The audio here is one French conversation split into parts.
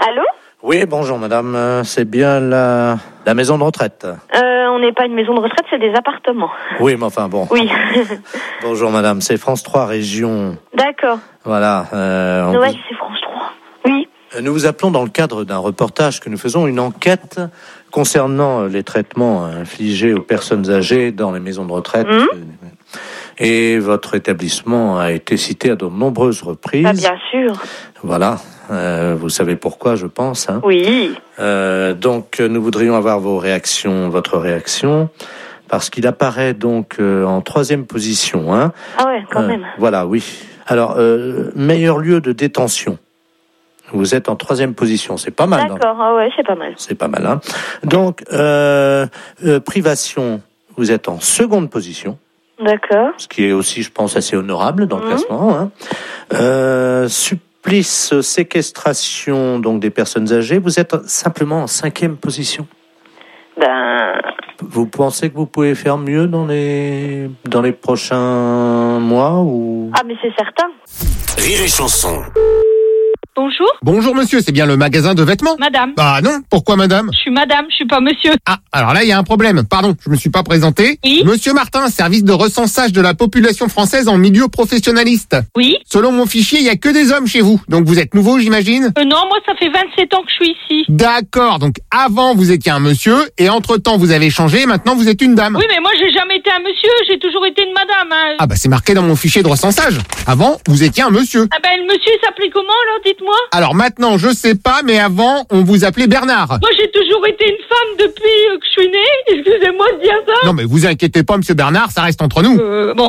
Allô? Oui, bonjour madame, c'est bien la maison de retraite. On n'est pas une maison de retraite, c'est des appartements. Oui, mais enfin bon. Oui. Bonjour madame, c'est France 3 Région. D'accord. Voilà. Ouais, c'est France 3. Oui. Nous vous appelons dans le cadre d'un reportage que nous faisons, une enquête concernant les traitements infligés aux personnes âgées dans les maisons de retraite. Et votre établissement a été cité à de nombreuses reprises. Ah, bien sûr. Voilà. Vous savez pourquoi, je pense. Hein. Oui. Donc, nous voudrions avoir votre réaction, parce qu'il apparaît donc en 3e position. Hein. Ah ouais, quand même. Voilà, oui. Alors, meilleur lieu de détention. Vous êtes en 3e position, c'est pas mal. D'accord, ah ouais, c'est pas mal. C'est pas mal, hein. Donc, privation, vous êtes en 2e position. D'accord. Ce qui est aussi, je pense, assez honorable dans le classement. Hein. Supplice, séquestration, donc des personnes âgées, vous êtes simplement en 5e position. Ben... Vous pensez que vous pouvez faire mieux dans les prochains mois ou... Ah, mais c'est certain. Rire et chanson. Bonjour. Bonjour monsieur, c'est bien le magasin de vêtements? Madame. Bah non, pourquoi madame? Je suis madame, je suis pas monsieur. Ah, alors là il y a un problème, pardon, je me suis pas présenté. Oui. Monsieur Martin, service de recensage de la population française en milieu professionnaliste. Oui. Selon mon fichier, il y a que des hommes chez vous, donc vous êtes nouveau j'imagine? Non, moi ça fait 27 ans que je suis ici. D'accord, donc avant vous étiez un monsieur, et entre-temps vous avez changé, et maintenant vous êtes une dame. Oui, mais moi j'ai jamais été un monsieur, j'ai toujours été une madame. Hein. Ah bah c'est marqué dans mon fichier de recensage. Avant, vous étiez un monsieur. Ah ben le monsieur il s'appelait comment alors, dites-moi? Alors maintenant, je sais pas, mais avant, on vous appelait Bernard. Moi j'ai toujours été une femme depuis que je suis née, excusez-moi de dire ça. Non mais vous inquiétez pas monsieur Bernard, ça reste entre nous. Bon.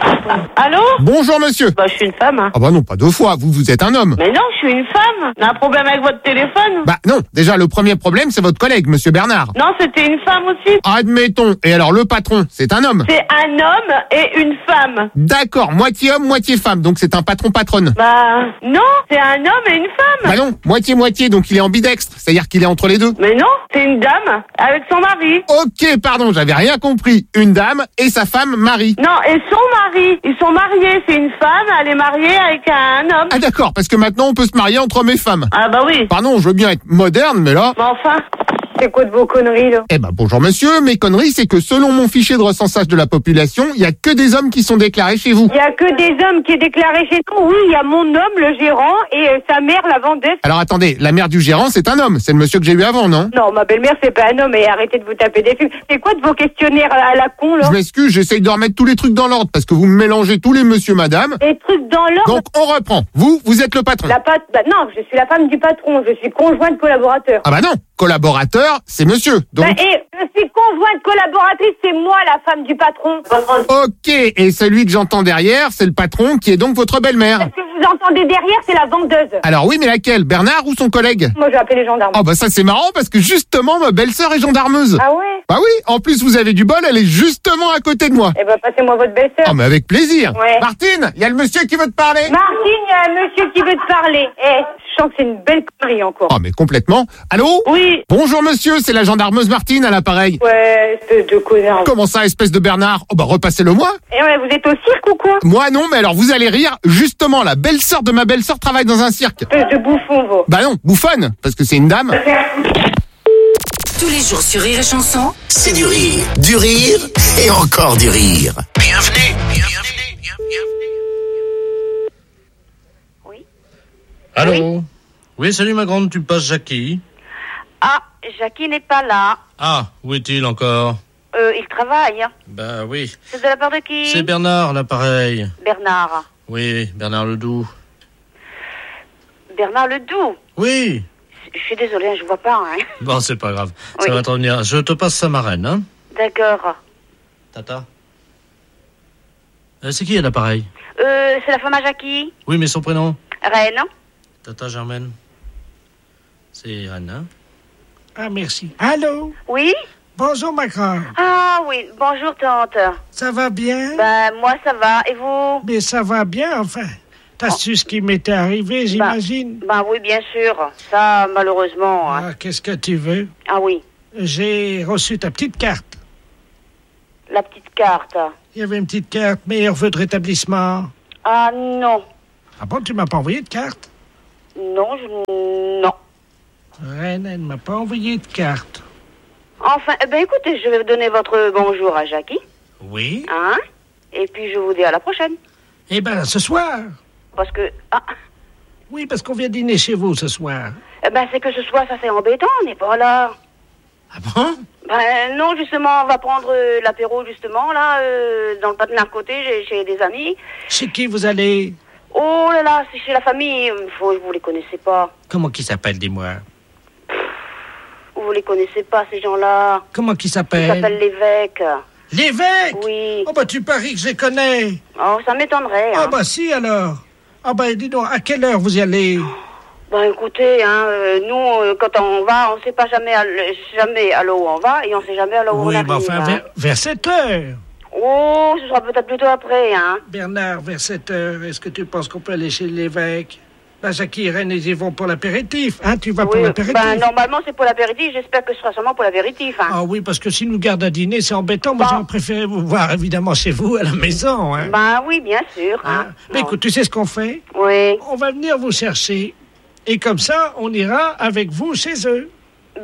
Allô? Bonjour monsieur. Bah, je suis une femme. Hein. Ah bah non, pas 2 fois, vous êtes un homme. Mais non, je suis une femme. On a un problème avec votre téléphone? Bah non, déjà le premier problème c'est votre collègue, monsieur Bernard. Non, c'était une femme aussi. Admettons, et alors le patron, c'est un homme? C'est un homme et une femme. D'accord, moitié homme, moitié femme, donc c'est un patron-patronne. Bah, non, c'est un homme et une femme. Bah non, moitié-moitié, donc il est ambidextre, c'est-à-dire qu'il est entre les deux. Mais non, c'est une dame avec son mari. Ok, pardon, j'avais rien compris. Une dame et sa femme Marie. Non, et son mari. Ils sont mariés. C'est une femme, elle est mariée avec un homme. Ah d'accord, parce que maintenant on peut se marier entre hommes et femmes. Ah bah oui. Pardon, je veux bien être moderne, mais là... Mais enfin, c'est quoi de vos conneries, là? Eh ben bonjour monsieur, mes conneries c'est que selon mon fichier de recensage de la population, il y a que des hommes qui sont déclarés chez vous. Il y a que des hommes qui est déclaré chez nous. Oui, il y a mon homme, le gérant, et sa mère, la vendeuse. Alors attendez, la mère du gérant c'est un homme, c'est le monsieur que j'ai eu avant, non? Non, ma belle-mère, c'est pas un homme, et arrêtez de vous taper des films. C'est quoi de vos questionnaires à la con, là? Je m'excuse, j'essaye de remettre tous les trucs dans l'ordre parce que vous me mélangez tous les monsieur madame. Les trucs dans l'ordre. Donc on reprend. Vous êtes le patron. Bah non, je suis la femme du patron, je suis conjointe collaborateur. Ah bah non, collaborateur, c'est monsieur. Donc Bah, et je suis conjointe collaboratrice, c'est moi la femme du patron. ok, et celui que j'entends derrière, c'est le patron qui est donc votre belle-mère. Ce que vous entendez derrière, c'est la vendeuse. Alors oui, mais laquelle? Bernard ou son collègue? Moi, je vais appeler les gendarmes. Oh bah ça c'est marrant parce que justement ma belle-sœur est gendarmeuse. Ah ouais? Bah oui, en plus vous avez du bol, elle est justement à côté de moi. Eh ben, passez-moi votre belle-sœur. Oh mais avec plaisir. Ouais. Martine, il y a le monsieur qui veut te parler. Martine, il y a un monsieur qui veut te parler. Je sens que c'est une belle connerie encore. Oh mais complètement. Allô? Oui. Bonjour monsieur, c'est la gendarmeuse Martine à l'appareil. Ouais, espèce de connard. Comment ça, espèce de Bernard? Oh bah repassez-le moi. Eh ouais, vous êtes au cirque ou quoi? Moi non, mais alors vous allez rire, justement la belle-sœur de ma belle-sœur travaille dans un cirque. Espèce de bouffon, vous. Bah non, bouffonne, parce que c'est une dame. Tous les jours sur Rire et chanson, c'est du rire et encore du rire. Bienvenue. Oui. Allô? Oui, salut ma grande, tu passes Jackie? Ah, Jackie n'est pas là. Ah, où est-il encore? Il travaille. Bah oui. C'est de la part de qui? C'est Bernard, l'appareil. Bernard. Oui, Bernard Ledoux. Bernard Ledoux. Oui. Je suis désolée, je vois pas. Hein. Bon, c'est pas grave. Oui. Ça va te revenir. Je te passe sa marraine, hein? D'accord. Tata. C'est qui à l'appareil? C'est la femme à Jackie. Oui, mais son prénom? Reine. Tata Germaine. C'est Anne, hein? Ah, merci. Allô? Oui? Bonjour, ma grande. Ah oui, bonjour tante. Ça va bien? Ben, moi ça va, et vous? Mais ça va bien, enfin. T'as su ce qui m'était arrivé, j'imagine? Ben oui, bien sûr. Ça, malheureusement. Hein. Ah, qu'est-ce que tu veux? Ah oui, J'ai reçu ta petite carte. la petite carte. Il y avait une petite carte, meilleur vœu de rétablissement. Ah non. Ah bon, tu m'as pas envoyé de carte? Non, non. Reine, elle ne m'a pas envoyé de carte. Enfin, écoutez, je vais donner votre bonjour à Jackie. Oui. Hein? Et puis je vous dis à la prochaine. Eh ben, ce soir. Parce que... Ah, Oui, parce qu'on vient dîner chez vous ce soir. c'est que ce soir, ça c'est embêtant, on n'est pas là. Ah bon? Non, justement, on va prendre l'apéro, justement, là, dans le patelin à côté, chez des amis. Chez qui vous allez? Oh là là, c'est chez la famille. Vous les connaissez pas. Comment qui s'appelle, dis-moi? Vous les connaissez pas, ces gens-là. Comment qui Ils s'appelle? s'appellent l'évêque. L'évêque? Oui. Oh, tu paries que je les connais. Oh, ça m'étonnerait. Ah, Hein. si, alors. Ah, dis donc, à quelle heure vous y allez? Écoutez, nous, quand on va, on sait pas jamais à l'eau où on va, et on sait jamais à l'eau où on Oui, arrive. mais enfin, hein. vers 7 heures. Oh, ce sera peut-être plutôt après, hein. Bernard, vers 7 heures, est-ce que tu penses qu'on peut aller chez l'évêque? Jackie et Reine, ils y vont pour l'apéritif. Hein, tu vas pour l'apéritif? Normalement, c'est pour l'apéritif. J'espère que ce sera seulement pour l'apéritif, hein. Ah oui, parce que s'ils nous gardent à dîner, c'est embêtant. Moi, j'aurais préféré vous voir, évidemment, chez vous, à la maison, hein. Oui, bien sûr, hein. Mais écoute, tu sais ce qu'on fait? Oui. On va venir vous chercher. Et comme ça, on ira avec vous chez eux. Si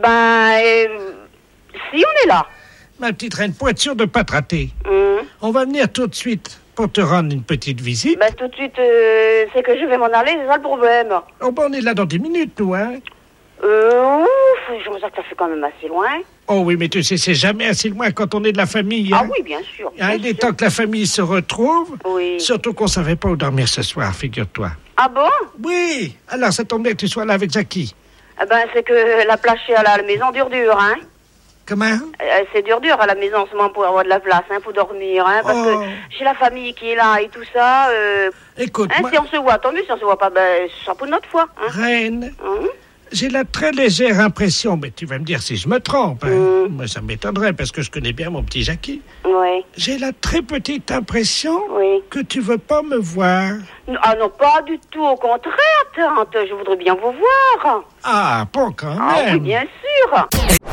on est là. Ma petite Reine, pour être sûr de ne pas te rater, on va venir tout de suite pour te rendre une petite visite. Tout de suite, c'est que je vais m'en aller, c'est ça le problème. Oh, on est là dans 10 minutes, nous, hein. Je me sens que ça fait quand même assez loin. Oh oui, mais tu sais, c'est jamais assez loin quand on est de la famille. Hein. Ah oui, bien sûr. Il est temps que la famille se retrouve. Oui. Surtout qu'on savait pas où dormir ce soir, figure-toi. Ah bon? Oui. Alors, ça tombe bien que tu sois là avec Jackie. C'est que la place chez à la maison dure, hein. Comment? C'est dur à la maison en ce moment pour avoir de la place, hein, pour dormir, hein, parce que j'ai la famille qui est là et tout ça. Écoute, moi... si on se voit, tant mieux. Si on se voit pas, ce sera pour notre fois. Hein. Reine, j'ai la très légère impression, mais tu vas me dire si je me trompe. Hein. Moi, ça m'étonnerait parce que je connais bien mon petit Jackie. Oui. J'ai la très petite impression que tu veux pas me voir. Ah non, pas du tout. Au contraire, tante. Je voudrais bien vous voir. Ah, pas quand même. Ah oui, bien sûr.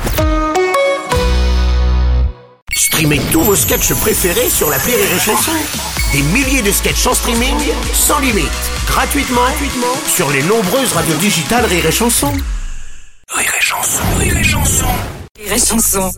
Streamez tous vos sketchs préférés sur l'appli Rire et Chanson. Des milliers de sketchs en streaming, sans limite, gratuitement sur les nombreuses radios digitales Rire et Chanson. Rire et Chanson, Rire et Chanson. Rire et Chanson.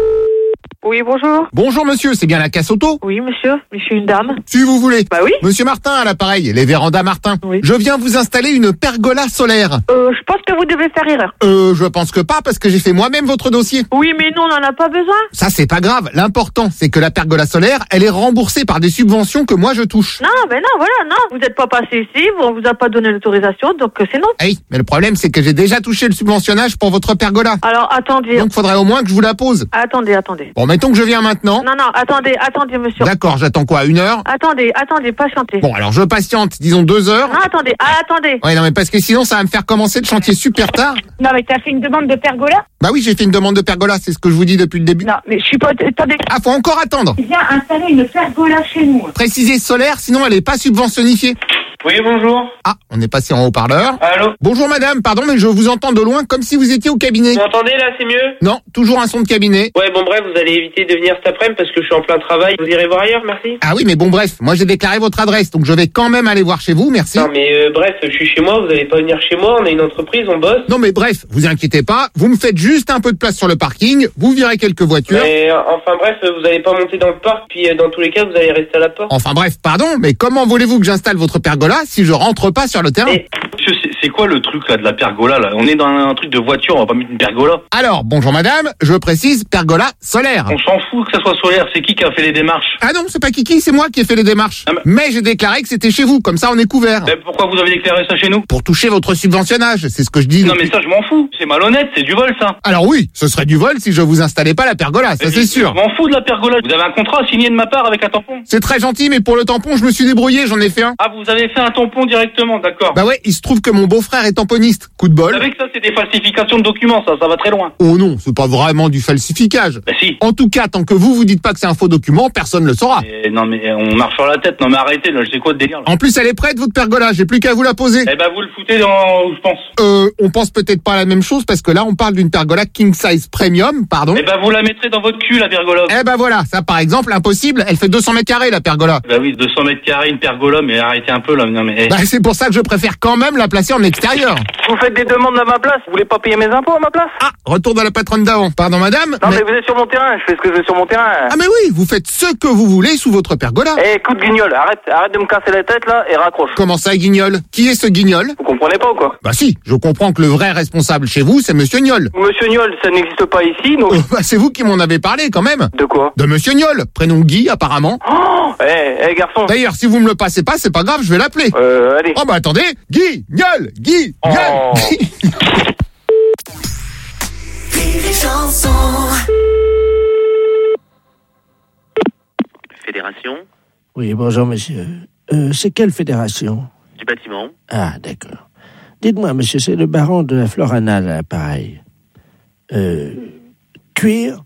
Oui, bonjour. Bonjour monsieur, c'est bien la casse auto? Oui, monsieur, je suis une dame. Si vous voulez. Bah oui. Monsieur Martin à l'appareil, les vérandas Martin. Oui. Je viens vous installer une pergola solaire. Je pense que vous devez faire erreur. Je pense que pas parce que j'ai fait moi-même votre dossier. Oui, mais nous, on n'en a pas besoin. Ça, c'est pas grave. L'important, c'est que la pergola solaire, elle est remboursée par des subventions que moi je touche. Non, vous n'êtes pas passé ici, on vous a pas donné l'autorisation, donc c'est non. Oui, mais le problème, c'est que j'ai déjà touché le subventionnage pour votre pergola. Alors, attendez. Donc, faudrait au moins que je vous la pose. Attendez. Bon, mettons que je viens maintenant. Non, attendez, monsieur. D'accord, j'attends quoi, 1 heure? Attendez, patientez. Bon, alors je patiente, disons 2 heures. Non, attendez. Ouais, non, mais parce que sinon, ça va me faire commencer le chantier super tard. Non, mais t'as fait une demande de pergola? Bah oui, j'ai fait une demande de pergola, c'est ce que je vous dis depuis le début. Non, mais je suis pas... Attendez. Ah, faut encore attendre. Viens installer une pergola chez nous. Précisez solaire, sinon elle est pas subventionnifiée. Oui, bonjour. Ah, on est passé en haut-parleur. Allô? Bonjour madame, pardon, mais je vous entends de loin comme si vous étiez au cabinet. Vous m'entendez là, c'est mieux? Non, toujours un son de cabinet. Ouais, bon bref, vous allez éviter de venir cet après-midi parce que je suis en plein travail. Vous irez voir ailleurs, merci. Ah oui, mais bon bref, moi j'ai déclaré votre adresse, donc je vais quand même aller voir chez vous, merci. Non mais bref, je suis chez moi, vous allez pas venir chez moi, on a une entreprise, on bosse. Non mais bref, vous inquiétez pas, vous me faites juste un peu de place sur le parking, vous virez quelques voitures. Mais enfin bref, vous allez pas monter dans le parc, puis dans tous les cas, vous allez rester à la porte. Enfin bref, pardon, mais comment voulez-vous que j'installe votre pergola si je rentre pas sur le terrain? Monsieur, c'est quoi le truc là de la pergola là? On est dans un truc de voiture, on va pas mettre une pergola. Alors, bonjour madame, je précise pergola solaire. On s'en fout que ça soit solaire, c'est qui a fait les démarches? Ah non, c'est pas Kiki, c'est moi qui ai fait les démarches. Mais j'ai déclaré que c'était chez vous, comme ça on est couvert. Mais pourquoi vous avez déclaré ça chez nous? Pour toucher votre subventionnage, c'est ce que je dis. Non mais ça je m'en fous, c'est malhonnête, c'est du vol ça. Alors oui, ce serait du vol si je vous installais pas la pergola, ça c'est sûr. Je m'en fous de la pergola, vous avez un contrat signé de ma part avec un tampon. C'est très gentil, mais pour le tampon, je me suis débrouillé, j'en ai fait un. Ah, vous avez fait un tampon directement, d'accord. Bah ouais, il se trouve que mon beau-frère est tamponiste, coup de bol. Vous savez que ça c'est des falsifications de documents, ça va très loin. Oh non, c'est pas vraiment du falsificage. Bah si. En tout cas, tant que vous dites pas que c'est un faux document, personne le saura. Non mais on marche sur la tête, non mais arrêtez, là, je sais quoi de délire là. En plus, elle est prête votre pergola, j'ai plus qu'à vous la poser. Eh ben vous le foutez dans où je pense. On pense peut-être pas à la même chose parce que là on parle d'une pergola king size premium, pardon. Eh ben vous la mettrez dans votre cul la pergola. Eh ben voilà, ça par exemple, impossible, elle fait 200 mètres carrés la pergola. Bah oui, 200 mètres carrés, une pergola, mais arrêtez un peu là, non mais... Bah, c'est pour ça que je préfère quand même la placer en extérieur. Vous faites des demandes à ma place, vous voulez pas payer mes impôts à ma place? Ah, retour à la patronne d'avant. Pardon, madame. Non mais vous êtes sur mon terrain, je fais ce que je veux sur mon terrain. Ah, mais oui, vous faites ce que vous voulez sous votre pergola. Eh, écoute, Guignol, arrête de me casser la tête, là, et raccroche. Comment ça, Guignol? Qui est ce Guignol? Vous comprenez pas ou quoi? Bah si, je comprends que le vrai responsable chez vous, c'est Monsieur Niol. Monsieur Niol, ça n'existe pas ici, donc... Bah, c'est vous qui m'en avez parlé, quand même. De quoi? De Monsieur Niol, prénom Guy, apparemment. Oh, garçon. D'ailleurs, si vous me le passez pas, c'est pas grave, je vais l'appeler. Allez. Oh, bah attendez, Guy, Niol, Guy, Niol. Fédération? Oui, bonjour, monsieur. C'est quelle fédération? Du bâtiment. Ah, d'accord. Dites-moi, monsieur, c'est le baron de la Florana, à l'appareil. Cuir?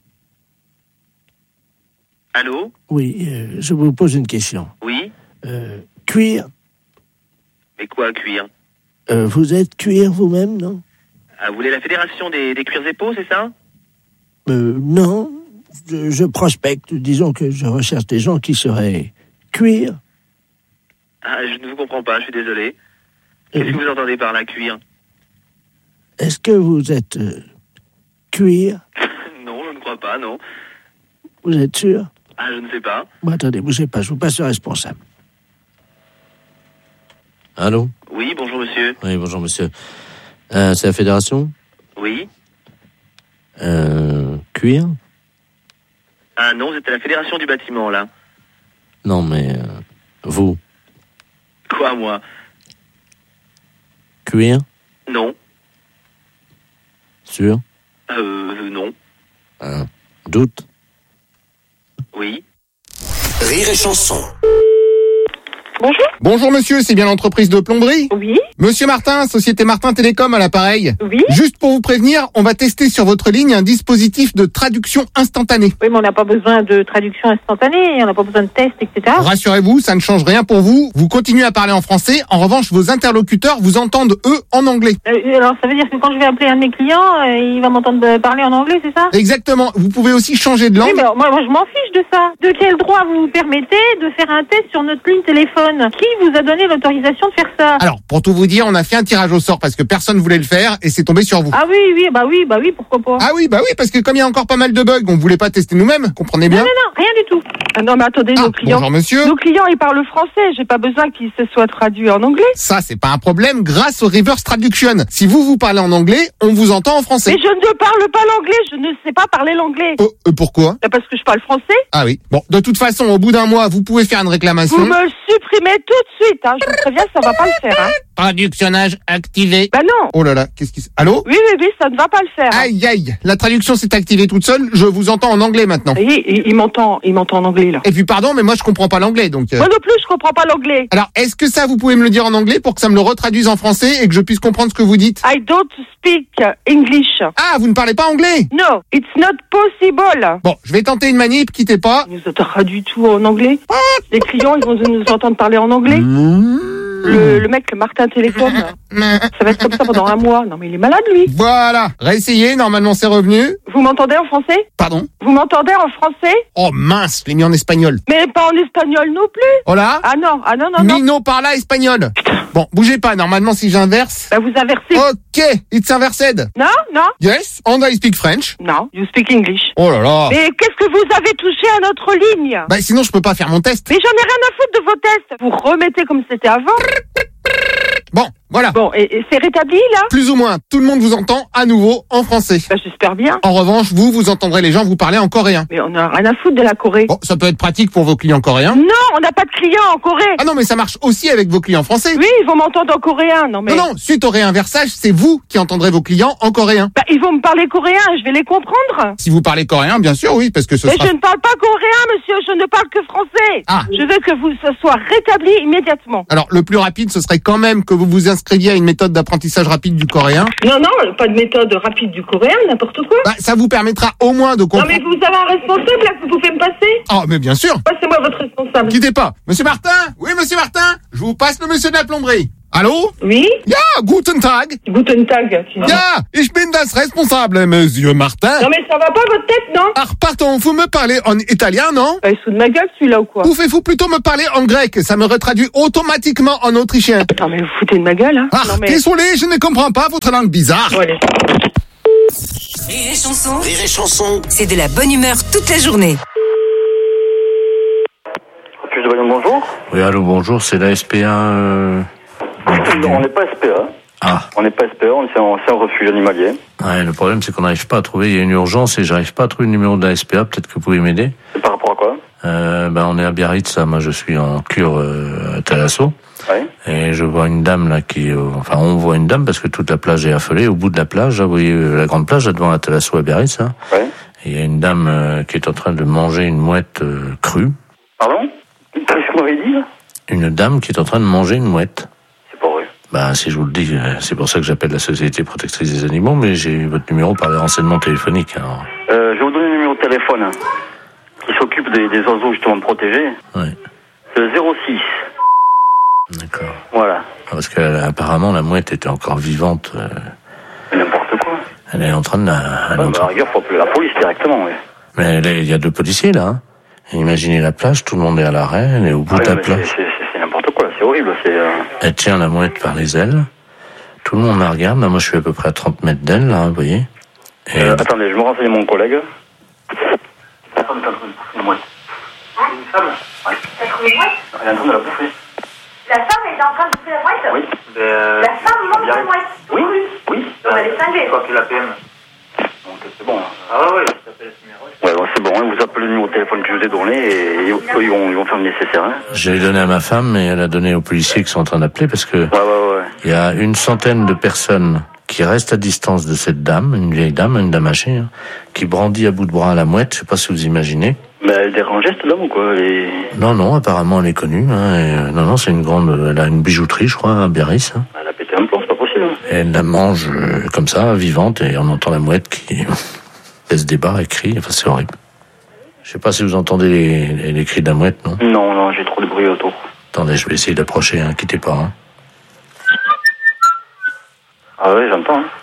Allô? Oui, je vous pose une question. Oui? Cuir? Mais quoi, cuir? Vous êtes cuir vous-même, non? Ah, vous voulez la fédération des cuirs épaux, c'est ça? Non. Je prospecte. Disons que je recherche des gens qui seraient cuir. Ah, je ne vous comprends pas, je suis désolé. Qu'est-ce que vous entendez par la cuir? Est-ce que vous êtes cuir? Non, je ne crois pas, non. Vous êtes sûr? Ah, je ne sais pas. Bon, attendez, bougez pas, je vous passe le responsable. Allô? Oui, bonjour monsieur. Oui, bonjour monsieur. C'est la fédération? Oui. Cuir? Ah non, vous êtes à la fédération du bâtiment, là. Non, mais vous? Quoi, moi? Cuir? Non. Sûr? Non. Doute? Oui. Rire et chanson. Bonjour. Bonjour monsieur, c'est bien l'entreprise de plomberie? Oui. Monsieur Martin, Société Martin Télécom à l'appareil. Oui. Juste pour vous prévenir, on va tester sur votre ligne un dispositif de traduction instantanée. Oui, mais on n'a pas besoin de traduction instantanée, on n'a pas besoin de tests, etc. Rassurez-vous, ça ne change rien pour vous. Vous continuez à parler en français. En revanche, vos interlocuteurs vous entendent, eux, en anglais. Alors, ça veut dire que quand je vais appeler un de mes clients, il va m'entendre parler en anglais, c'est ça? Exactement. Vous pouvez aussi changer de langue. Oui, mais moi, je m'en fiche de ça. De quel droit vous vous permettez de faire un test sur notre ligne téléphone? Qui vous a donné l'autorisation de faire ça? Alors, pour tout vous dire, on a fait un tirage au sort parce que personne voulait le faire et c'est tombé sur vous. Ah oui, pourquoi pas? Ah oui, parce que comme il y a encore pas mal de bugs, on voulait pas tester nous-mêmes, comprenez bien? Non, rien du tout. Ah non, mais attendez, nos clients. Bonjour monsieur. Nos clients, ils parlent français. J'ai pas besoin qu'ils se soient traduits en anglais. Ça, c'est pas un problème grâce au reverse traduction. Si vous parlez en anglais, on vous entend en français. Mais je ne parle pas l'anglais. Je ne sais pas parler l'anglais. Pourquoi? Parce que je parle français. Ah oui. Bon, de toute façon, au bout d'un mois, vous pouvez faire une réclamation. Vous me supprimez tout de suite, hein. Je vous préviens, ça va pas le faire, hein. Traductionnage activé. Bah non. Oh là là, qu'est-ce qui... Allô? Oui, ça ne va pas le faire. Hein. Aïe, la traduction s'est activée toute seule, je vous entends en anglais maintenant. Il m'entend en anglais, là. Et puis pardon, mais moi je comprends pas l'anglais, donc... Moi non plus, je comprends pas l'anglais. Alors, est-ce que ça, vous pouvez me le dire en anglais pour que ça me le retraduise en français et que je puisse comprendre ce que vous dites? I don't speak English. Ah, vous ne parlez pas anglais? No, it's not possible. Bon, je vais tenter une manip, quittez pas. Ils nous entendent pas du tout en anglais. Les clients, ils vont nous entendre parler en anglais. Le mec, le Martin Télécom, ça va être comme ça pendant un mois. Non mais il est malade lui. Voilà, réessayez, normalement c'est revenu. Vous m'entendez en français? Pardon? Vous m'entendez en français? Oh mince, je l'ai mis en espagnol. Mais pas en espagnol non plus. Oh là? Ah non. Mino parla espagnol. Bon, bougez pas, normalement si j'inverse... Bah vous inversez. Ok, it's inversed. Non. Yes, and I speak French. Non, you speak English. Oh là là. Mais qu'est-ce que vous avez touché à notre ligne? Bah sinon je peux pas faire mon test. Mais j'en ai rien à foutre de vos tests. Vous remettez comme c'était avant. Bon, voilà. Bon, et c'est rétabli, là? Plus ou moins. Tout le monde vous entend à nouveau en français. Bah, j'espère bien. En revanche, vous entendrez les gens vous parler en coréen. Mais on a rien à foutre de la Corée. Bon, ça peut être pratique pour vos clients coréens. Non, on n'a pas de clients en Corée. Ah non, mais ça marche aussi avec vos clients français. Oui, ils vont m'entendre en coréen, non mais... Non, suite au réinversage, c'est vous qui entendrez vos clients en coréen. Bah, ils vont me parler coréen, je vais les comprendre. Si vous parlez coréen, bien sûr, oui, parce que ce Mais sera... je ne parle pas coréen, monsieur, je ne parle que français. Ah. Je veux que ça soit rétabli immédiatement. Alors, le plus rapide, ce serait quand même que vous vous inscriviez à une méthode d'apprentissage rapide du coréen. Non, pas de méthode rapide du coréen, n'importe quoi. Bah, ça vous permettra au moins de comprendre... Non, mais vous avez un responsable, là, que vous pouvez me passer? Oh, mais bien sûr. Passez-moi votre responsable. Quittez pas. Monsieur Martin? Oui, monsieur Martin? Je vous passe le monsieur de la plomberie. Allô? Oui? Ja, guten Tag. Guten Tag. Ja, ich bin das responsable, monsieur Martin. Non mais ça va pas votre tête, non? Ah, pardon, vous me parlez en italien, non? Il se fout de ma gueule celui-là ou quoi? Pouvez-vous plutôt me parler en grec? Ça me retraduit automatiquement en autrichien. Non mais vous foutez de ma gueule, hein? Ah, non, mais... désolé, je ne comprends pas votre langue bizarre. Bon, allez. Rire et chanson. Rire et chanson. C'est de la bonne humeur toute la journée. Bonjour. Oui, allô, bonjour, c'est la SPA. Non, on n'est pas SPA. Ah. On n'est pas SPA, c'est un refuge animalier. Ouais, le problème, c'est qu'on n'arrive pas à trouver. Il y a une urgence et j'arrive pas à trouver le numéro de la SPA. Peut-être que vous pouvez m'aider. C'est par rapport à quoi? On est à Biarritz, moi je suis en cure à Thalasso. Ouais. Et je vois une dame là on voit une dame parce que toute la plage est affolée. Au bout de la plage, là, vous voyez la grande plage là, devant la Thalasso à Biarritz. Hein. Ouais. Et il y a une dame qui est en train de manger une mouette crue. Pardon? Qu'est-ce que vous m'avez dit là? Une dame qui est en train de manger une mouette. C'est pas vrai. Bah, si je vous le dis, c'est pour ça que j'appelle la Société Protectrice des Animaux, mais j'ai eu votre numéro par les renseignements téléphoniques. Alors. Je vais vous donner le numéro de téléphone qui s'occupe des oiseaux justement protégés. Ouais. C'est le 06. D'accord. Voilà. Parce qu'apparemment, la mouette était encore vivante. N'importe quoi. Elle est en train de la... À la rigueur, faut appeler la police directement, oui. Mais il y a 2 policiers, là. Hein. Imaginez la plage, tout le monde est à l'arrêt, elle est au bout de la plage. C'est n'importe quoi, c'est horrible. Elle tient la mouette par les ailes. Tout le monde la regarde. Là, moi, je suis à peu près à 30 mètres d'elle, là, vous voyez. Et attendez, je me renseigne mon collègue. La femme est en train de bouffer une mouette. Une femme? Oui. Elle est en train de la bouffer. La femme est en train de bouffer la mouette? Oui. La femme mange la mouette? Oui. Oui. Donc elle est cinglée. Quoi que la PM. Donc c'est bon. Ah ouais, ça s'appelle ce numéro. Ouais, bon, c'est bon, hein, vous appelez le numéro de téléphone que je vous ai donné et eux, ils vont faire le nécessaire. Hein. J'ai donné à ma femme et elle a donné aux policiers qui sont en train d'appeler parce que il y a une centaine de personnes qui restent à distance de cette dame, une vieille dame, une dame âgée, hein, qui brandit à bout de bras la mouette, je sais pas si vous imaginez. Mais elle dérangeait cette dame ou quoi? Non, apparemment elle est connue. Hein, et, non, c'est une grande... Elle a une bijouterie, je crois, à Biarritz. Hein. Elle a pété un plomb, c'est pas possible. Hein. Et elle la mange comme ça, vivante, et on entend la mouette qui laisse des barres et crie. Enfin, c'est horrible. Je sais pas si vous entendez les cris de la mouette, non? Non, j'ai trop de bruit autour. Attendez, je vais essayer d'approcher, hein, quittez pas. Hein. Ah ouais, j'entends. Hein.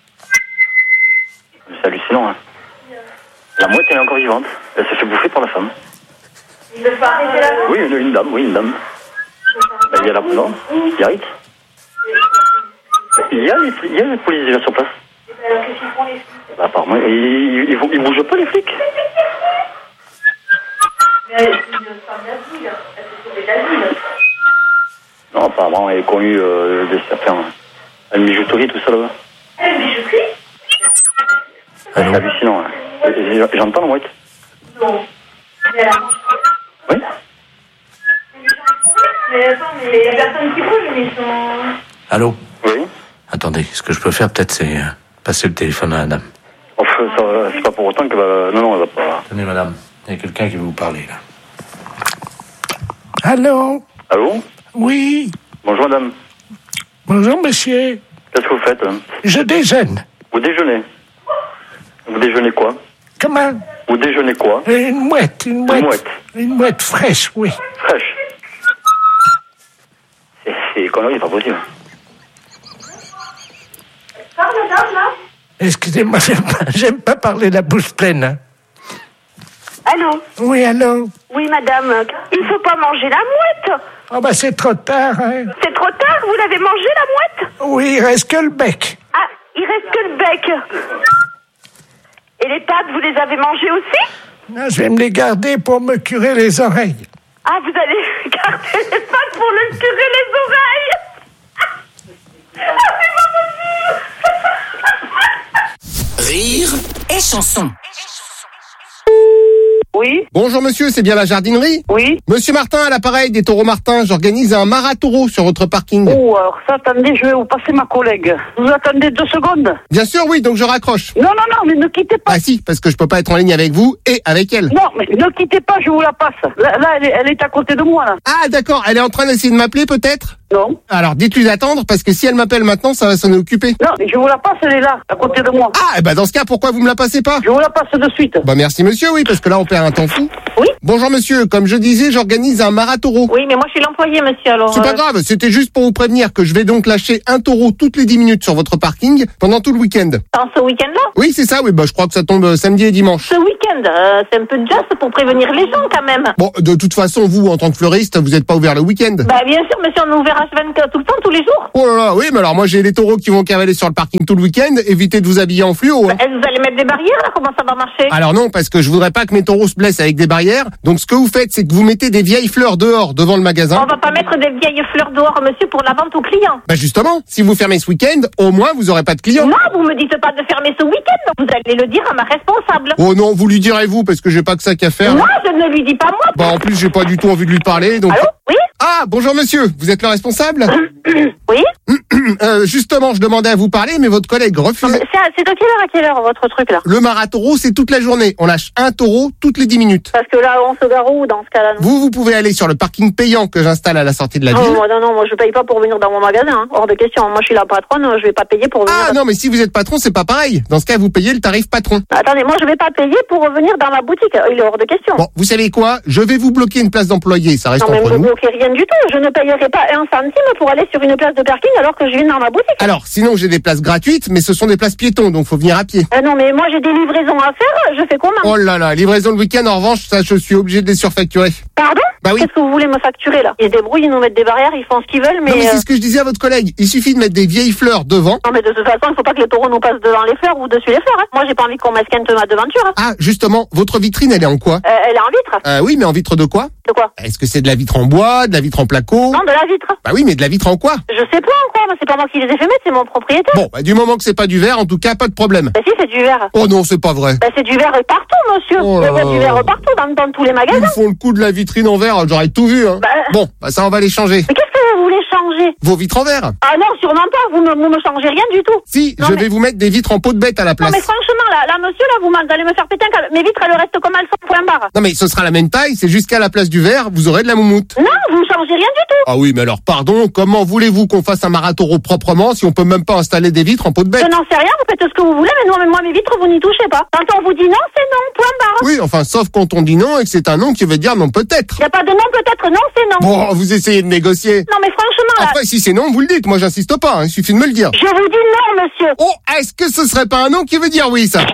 C'est hallucinant. Hein. La mouette, elle est encore vivante. Elle s'est fait bouffer par la femme. Il ne faut arrêter la femme? Oui, une dame. Il y a la... Non, Biarritz. Il y a les policiers déjà sur place. Alors qu'est-ce qu'ils font les flics? Apparemment, ils bougent pas les flics. Mais elle est une femme d'asile. Elle s'est sauvée d'asile. Non, apparemment, elle est connue de certains. Une bijouterie, tout ça là-bas. Une bijouterie? C'est hallucinant. Hein. J'entends la mouette. Non. Mais elle a mangé. Oui. Mais attends, mais il y a personne qui bouge, mais ils sont... Allô? Oui. Attendez, ce que je peux faire peut-être c'est passer le téléphone à la dame. Enfin, c'est pas pour autant que... Non, elle va pas... Tenez madame, il y a quelqu'un qui veut vous parler là. Allô? Allô? Oui. Bonjour madame. Bonjour monsieur. Qu'est-ce que vous faites? Je déjeune. Vous déjeunez? Vous déjeunez quoi? Comment? Vous déjeunez quoi? Une mouette. Une mouette fraîche, oui. Fraîche? C'est des conneries, c'est pas possible. Parle, madame, là? Excusez-moi, j'aime pas parler la bouche pleine. Hein. Allô? Oui, allô? Oui, madame. Il ne faut pas manger la mouette. Oh, bah, c'est trop tard, hein. C'est trop tard? Vous l'avez mangé, la mouette? Oui, il reste que le bec. Ah, il reste que le bec. Et les pattes, vous les avez mangées aussi? Non, je vais me les garder pour me curer les oreilles. Ah, vous allez garder les pattes pour le curer les oreilles? Ah, c'est pas possible. Rire et chanson. Oui. Bonjour monsieur, c'est bien la jardinerie? Oui. Monsieur Martin, à l'appareil des Taureaux Martin, j'organise un marathon sur votre parking. Oh, alors ça, attendez, je vais vous passer ma collègue. Vous attendez 2 secondes? Bien sûr, oui, donc je raccroche. Non, mais ne quittez pas. Ah si, parce que je peux pas être en ligne avec vous et avec elle. Non, mais ne quittez pas, je vous la passe. Là elle est à côté de moi, là. Ah d'accord, elle est en train d'essayer de m'appeler peut-être? Non. Alors, dites-lui d'attendre, parce que si elle m'appelle maintenant, ça va sonner occupé. Non, mais je vous la passe, elle est là, à côté de moi. Ah, et bah dans ce cas, pourquoi vous me la passez pas? Je vous la passe de suite. Bah merci monsieur, oui, parce que là on perd un temps fou. Oui. Bonjour monsieur, comme je disais, j'organise un marathon. Oui, mais moi je suis l'employé, monsieur, alors... C'est pas grave, c'était juste pour vous prévenir que je vais donc lâcher un taureau toutes les 10 minutes sur votre parking pendant tout le week-end. Dans ce week-end-là? Oui, c'est ça, oui, bah je crois que ça tombe samedi et dimanche. Ce week-end, c'est un peu de just pour prévenir les gens quand même. Bon, de toute façon, vous, en tant que fleuriste, vous êtes pas ouvert le week-end. Bah bien sûr, monsieur, on est ouvert H24 tout le temps, tous les jours. Oh là là, oui, mais alors moi j'ai les taureaux qui vont cavaler sur le parking tout le week-end, évitez de vous habiller en fluo. Hein. Bah, vous allez mettre des barrières là, comment ça va marcher? Alors non, parce que je voudrais pas que mes taureaux se blessent avec des barrières, donc ce que vous faites, c'est que vous mettez des vieilles fleurs dehors devant le magasin. On va pas mettre des vieilles fleurs dehors, monsieur, pour la vente aux clients. Bah justement, si vous fermez ce week-end, au moins vous aurez pas de clients. Non, vous me dites pas de fermer ce week-end, vous allez le dire à ma responsable. Oh non, vous lui direz vous, parce que j'ai pas que ça qu'à faire. Non, je ne lui dis pas moi. Bah en plus, j'ai pas du tout envie de lui parler, donc... Allô? Oui? Ah, bonjour monsieur, vous êtes le responsable? Oui? Justement, je demandais à vous parler, mais votre collègue refusait. C'est de quelle heure à quelle heure votre truc là? Le marathon, c'est toute la journée. On lâche un taureau toutes les 10 minutes. Parce que là, on se gare où dans ce cas-là? Vous pouvez aller sur le parking payant que j'installe à la sortie de la ville. Non, moi je paye pas pour venir dans mon magasin, hein. Hors de question. Moi je suis la patronne, je vais pas payer pour venir. Ah non, mais si vous êtes patron, c'est pas pareil. Dans ce cas, vous payez le tarif patron. Attendez, moi je vais pas payer pour venir dans ma boutique. Il est hors de question. Bon, vous savez quoi? Je vais vous bloquer une place d'employé, ça reste entre nous. Non, mais nous. ne bloquez rien du tout. Je ne payerai pas un centime pour aller sur une place de parking alors que je viens dans ma boutique. Alors, sinon j'ai des places gratuites, mais ce sont des places piétons, donc faut venir à pied. Non, mais moi j'ai des livraisons à faire, je fais comment? Oh là là, livraison le week-end, en revanche, ça je suis obligé de les surfacturer. Pardon? Bah oui. Qu'est-ce que vous voulez me facturer là? Ils se débrouillent, ils nous mettent des barrières, ils font ce qu'ils veulent, mais... Non mais c'est ce que je disais à votre collègue, il suffit de mettre des vieilles fleurs devant. Non mais de toute façon, il faut pas que les taureaux nous passent devant les fleurs ou dessus les fleurs, hein. Moi j'ai pas envie qu'on m'esquinte ma devanture, hein. Ah, justement, votre vitrine, elle est en quoi? Elle est en vitre. Oui, mais en vitre de quoi? De quoi? Est-ce que c'est de la vitre en bois, de la vitre en placo? Non, de la vitre. Bah oui, mais de la vitre en quoi? Je sais pas en quoi, mais c'est pas moi qui les ai fait mettre, c'est mon propriétaire. Bon, bah du moment que c'est pas du verre, en tout cas, pas de problème. Bah si, c'est du verre. Oh non, c'est pas vrai. Bah c'est du verre partout, monsieur. Oh il y a du verre partout, dans tous les magasins. Ils font le coup de la vitrine en verre, j'aurais tout vu, hein. Bon, bah ça, on va les changer. Mais qu'est-ce que vous voulez changer? Vos vitres en verre. Ah non, sûrement pas, vous me changez rien du tout. Si, non, je vais vous mettre des vitres en peau de bête à la place. Non mais franchement, là monsieur, là, vous allez me faire péter un câble. Mes vitres, elles restent comme elles sont, point barre. Non mais ce sera la même taille, c'est jusqu'à la place du verre, vous aurez de la moumoute. Non, vous changez rien du tout. Ah oui, mais alors pardon, comment voulez-vous qu'on fasse un marathon proprement si on peut même pas installer des vitres en peau de bête? Je n'en sais rien, vous faites ce que vous voulez, mais non, mais moi mes vitres, vous n'y touchez pas. Quand on vous dit non, c'est non, point barre. Oui, enfin, sauf quand on dit non et que c'est un non qui veut dire non peut-être. Il n'y a pas de non peut-être, non, c'est non. Bon, vous essayez de négocier. Non mais franchement là... Après, si c'est non, vous le dites, moi j'insiste pas, il suffit de me le dire. Je vous dis non, monsieur. Oh, est-ce que ce serait pas un non qui veut dire oui, ça?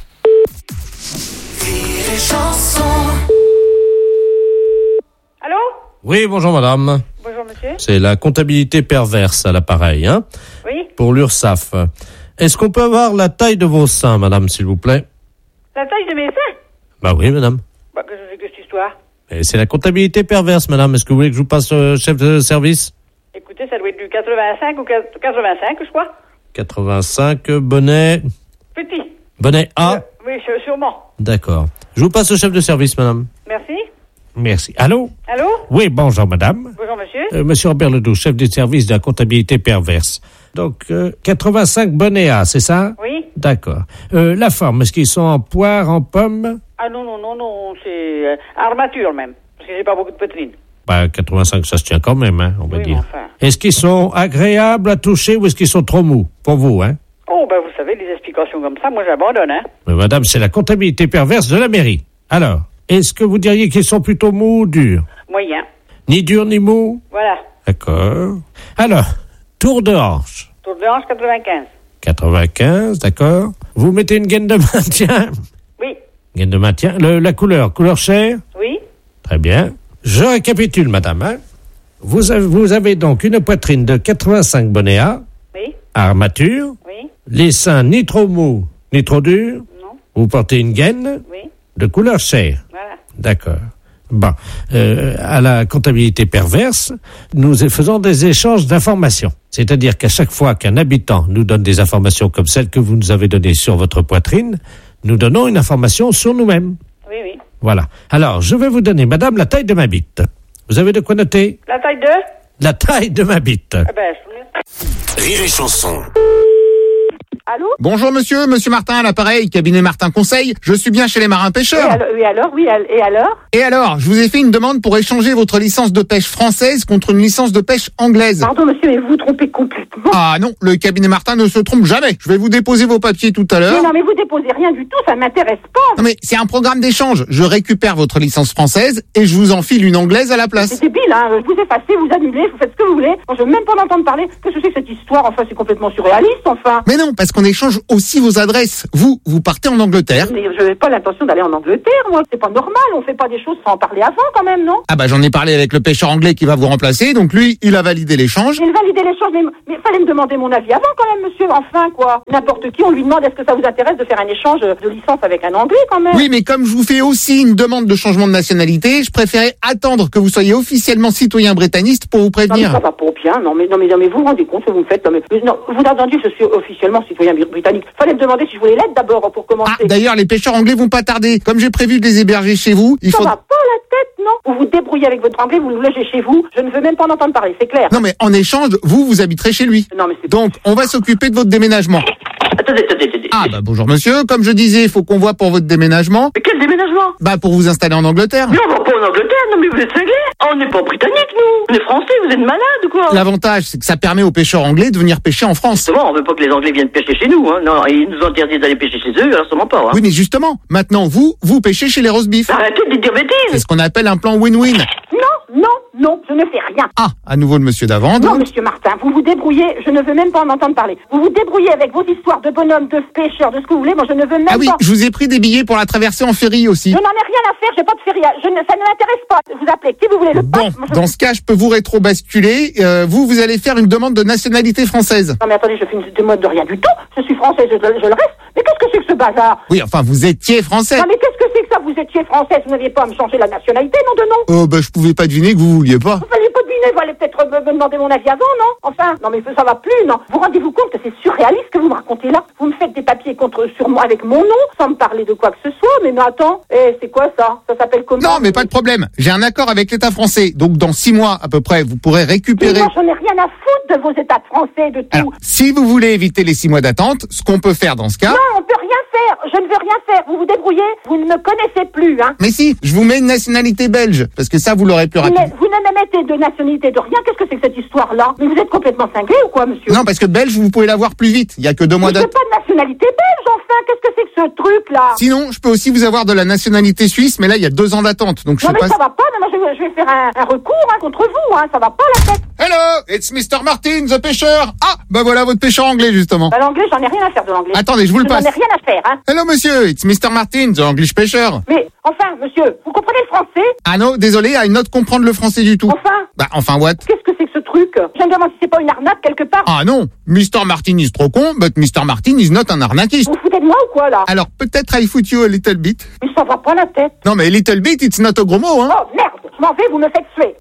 Allô? Oui, bonjour madame. Bonjour monsieur. C'est la comptabilité perverse à l'appareil, hein? Oui. Pour l'URSSAF. Est-ce qu'on peut avoir la taille de vos seins, madame, s'il vous plaît? La taille de mes seins? Bah oui, madame. Bah que je sais que cette histoire. Et c'est la comptabilité perverse, madame. Est-ce que vous voulez que je vous passe chef de service? Écoutez, ça doit être du 85 ou 85, je crois. 85, bonnet... Petit. Bonnet A? Oui, sûrement. D'accord. Je vous passe au chef de service, madame. Merci. Merci. Allô? Allô? Oui, bonjour, madame. Bonjour, monsieur. Monsieur Robert Ledoux, chef des services de la comptabilité perverse. Donc, 85 bonnets A, c'est ça? Oui. D'accord. La forme, est-ce qu'ils sont en poire, en pomme? Ah non, c'est armature même, parce que j'ai pas beaucoup de poitrine. Bah, 85, ça se tient quand même, hein, on va dire. Enfin. Est-ce qu'ils sont agréables à toucher ou est-ce qu'ils sont trop mous? Pour vous, hein? Oh, ben vous savez, les explications comme ça, moi j'abandonne, hein. Mais madame, c'est la comptabilité perverse de la mairie. Alors, est-ce que vous diriez qu'ils sont plutôt mous ou durs? Moyen. Ni durs ni mous? Voilà. D'accord. Alors, tour de hanche. Tour de hanche, 95. 95, d'accord. Vous mettez une gaine de maintien? Oui. Gaine de maintien. La couleur chair? Oui. Très bien. Je récapitule, madame. Hein. Vous avez donc une poitrine de 85 bonnets A. Oui. Armature. Oui. Les seins ni trop mous, ni trop durs. Non. Vous portez une gaine. Oui. De couleur chair. Voilà. D'accord. Bon. À la comptabilité perverse, nous faisons des échanges d'informations. C'est-à-dire qu'à chaque fois qu'un habitant nous donne des informations comme celles que vous nous avez données sur votre poitrine, nous donnons une information sur nous-mêmes. Oui, oui. Voilà. Alors, je vais vous donner, madame, la taille de ma bite. Vous avez de quoi noter? La taille de? La taille de ma bite. Ah ben, Rire et chanson. Allô? Bonjour monsieur Martin à l'appareil, cabinet Martin Conseil. Je suis bien chez les marins pêcheurs. Et alors? Et alors, je vous ai fait une demande pour échanger votre licence de pêche française contre une licence de pêche anglaise. Pardon monsieur, mais vous vous trompez complètement. Ah non, le cabinet Martin ne se trompe jamais. Je vais vous déposer vos papiers tout à l'heure. Non mais vous déposez rien du tout, ça m'intéresse pas. Non mais c'est un programme d'échange. Je récupère votre licence française et je vous enfile une anglaise à la place. C'est débile, hein. Vous effacez, vous annulez, vous faites ce que vous voulez. Moi, je veux même pas l'entendre parler. Qu'est-ce que c'est que cette histoire? Enfin, c'est complètement surréaliste, enfin. Mais non, parce qu'on échange aussi vos adresses. Vous partez en Angleterre. Mais je n'ai pas l'intention d'aller en Angleterre, moi. C'est pas normal. On fait pas des choses sans en parler avant, quand même, non? Ah bah j'en ai parlé avec le pêcheur anglais qui va vous remplacer. Donc lui, il a validé l'échange. Il validé l'échange, mais fallait me demander mon avis avant, quand même, monsieur. Enfin, quoi. N'importe qui, on lui demande est-ce que ça vous intéresse de faire un échange de licence avec un Anglais, quand même. Oui, mais comme je vous fais aussi une demande de changement de nationalité, je préférais attendre que vous soyez officiellement citoyen britanniste pour vous prévenir. Non, mais ça va pas bien. Non, mais vous vous rendez compte ce que vous me faites? Non, vous avez entendu, je suis officiellement citoyen britannique. Fallait me demander si je voulais l'être d'abord pour commencer. Ah, d'ailleurs, les pêcheurs anglais vont pas tarder. Comme j'ai prévu de les héberger chez vous, ça va pas la tête, non? Vous vous débrouillez avec votre anglais, vous le logez chez vous. Je ne veux même pas en entendre parler, c'est clair. Non, mais en échange, vous habiterez chez lui. Non, mais c'est... Donc, on va s'occuper de votre déménagement. Attendez. Ah, bah bonjour monsieur. Comme je disais, il faut qu'on voit pour votre déménagement. Mais quel déménagement? Bah pour vous installer en Angleterre. Mais on va pas en Angleterre, non mais vous êtes cinglés. On n'est pas britannique, nous. On est français, vous êtes malades ou quoi? L'avantage, c'est que ça permet aux pêcheurs anglais de venir pêcher en France. Justement, on veut pas que les Anglais viennent pêcher chez nous, hein. Non, ils nous interdisent d'aller pêcher chez eux, alors sûrement pas, hein. Oui, mais justement, maintenant, vous pêchez chez les roast beef. Arrêtez de dire bêtises. C'est ce qu'on appelle un plan win-win. Non, je ne fais rien. Ah, à nouveau le monsieur d'avant. Non, monsieur Martin, vous vous débrouillez, je ne veux même pas en entendre parler. Vous vous débrouillez avec vos histoires de bonhommes, de pêcheurs, de ce que vous voulez, moi je ne veux même pas... Ah oui, je vous ai pris des billets pour la traversée en ferry aussi. Je n'en ai rien à faire, j'ai pas de ferry, ça ne m'intéresse pas. Vous appelez qui vous voulez, le Bon, dans ce cas, je peux vous rétro-basculer. Vous allez faire une demande de nationalité française. Non mais attendez, je fais une demande de rien du tout. Je suis française, je le reste. Mais qu'est-ce que c'est que ce bazar? Oui, enfin, vous étiez français. Non mais qu'est-ce que c'est que ça? Vous étiez française, vous n'aviez pas à me changer la nationalité, non de non? Oh, bah je pouvais pas deviner que vous vouliez pas. Vous vouliez pas deviner, vous allez peut-être me demander mon avis avant, non? Enfin, non mais ça va plus, non? Vous rendez-vous compte que c'est surréaliste ce que vous me racontez là? Vous me faites des papiers sur moi avec mon nom, sans me parler de quoi que ce soit, mais attends, c'est quoi ça? Ça s'appelle comment? Non, mais pas de problème. J'ai un accord avec l'État français, donc dans 6 mois à peu près, vous pourrez récupérer... Mais moi, j'en ai rien à foutre de vos États français, de tout. Alors, si vous voulez éviter les 6 mois d'attente, ce qu'on peut faire dans ce cas... Non, on peut rien faire. Je ne veux rien faire. Vous vous débrouillez. Vous ne me connaissez plus, hein. Mais si, je vous mets une nationalité belge, parce que ça, vous l'aurez plus rapide. Vous ne me mettez de nationalité de rien. Qu'est-ce que c'est que cette histoire-là? Mais vous êtes complètement cinglé ou quoi, monsieur? Non, parce que belge, vous pouvez l'avoir plus vite. Il y a que 2 mois d'attente. Je veux pas de nationalité belge, enfin. Qu'est-ce que c'est que ce truc-là? Sinon, je peux aussi vous avoir de la nationalité suisse, mais là, il y a 2 ans d'attente. Donc, non, mais ça va pas. Mais moi, je vais faire un recours contre vous, hein. Ça va pas, la tête. Hello, it's Mr. Martin, the pêcheur. Ah, bah voilà votre pêcheur anglais, justement. Bah, l'anglais, j'en ai rien à faire de l'anglais. Attendez, je vous le passe. J'en ai rien à faire, hein. Hello, monsieur, it's Mr. Martin, the English pêcheur. Mais, enfin, monsieur, vous comprenez le français? Ah non, désolé, I not comprendre le français du tout. Enfin? Bah, enfin, what? Qu'est-ce que c'est que ce truc? Je me demande si c'est pas une arnaque quelque part. Ah non, Mr. Martin is trop con, but Mr. Martin is not un arnaquiste. Vous foutez de moi ou quoi, là? Alors, peut-être I foot you a little bit. Mais ça va pas la tête. Non, mais little bit, it's not a gros mot, hein. Oh, merde, je m'en vais, vous me faites suer.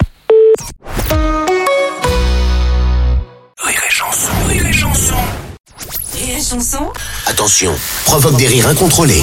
Rire et chanson, rire et chanson. Rire et chanson. Attention, provoque des rires incontrôlés.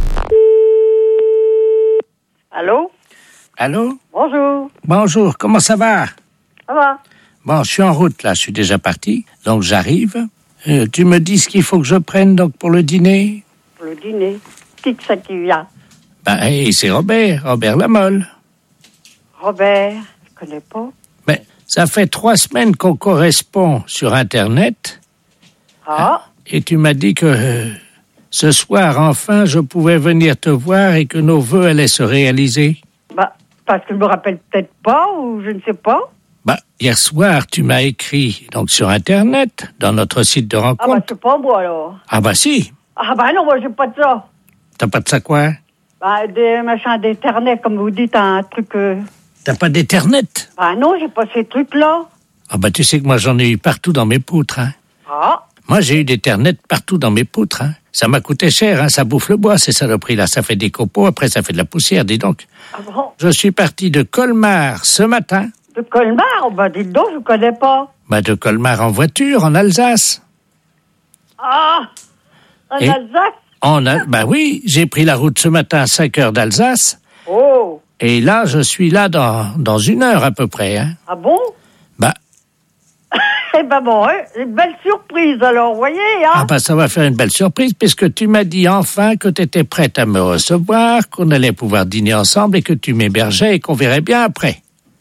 Allô? Allô? Bonjour. Bonjour, comment ça va? Ça va? Bon, je suis en route, là, je suis déjà parti, donc j'arrive. Tu me dis ce qu'il faut que je prenne, donc, pour le dîner? Pour le dîner? Qui que ça qui vient? C'est Robert Lamolle. Robert, je connais pas. Mais ça fait 3 semaines qu'on correspond sur Internet. Ah? Et tu m'as dit que ce soir, enfin, je pouvais venir te voir et que nos vœux allaient se réaliser. Parce que je me rappelle peut-être pas, ou je ne sais pas. Hier soir, tu m'as écrit, donc, sur Internet, dans notre site de rencontre. Ah c'est pas moi, alors. Ah si. Ah non, moi, j'ai pas de ça. T'as pas de ça quoi? Des machins d'Internet, comme vous dites, un truc... T'as pas d'Internet? Non, j'ai pas ces trucs-là. Tu sais que moi, j'en ai eu partout dans mes poutres, hein. Ah? Moi, j'ai eu d'Internet partout dans mes poutres, hein. Ça m'a coûté cher, hein. Ça bouffe le bois, ces saloperies-là. Ça fait des copeaux, après ça fait de la poussière, dis donc. Ah bon? Je suis parti de Colmar ce matin. De Colmar? Dites donc, je connais pas. De Colmar en voiture, en Alsace. Ah! En Alsace? Oui, j'ai pris la route ce matin à 5 heures d'Alsace. Oh! Et là, je suis là dans 1 heure à peu près, hein. Ah bon? Eh ben bon, une belle surprise alors, vous voyez, hein. Ah ben ça va faire une belle surprise puisque tu m'as dit enfin que tu étais prête à me recevoir, qu'on allait pouvoir dîner ensemble et que tu m'hébergeais et qu'on verrait bien après.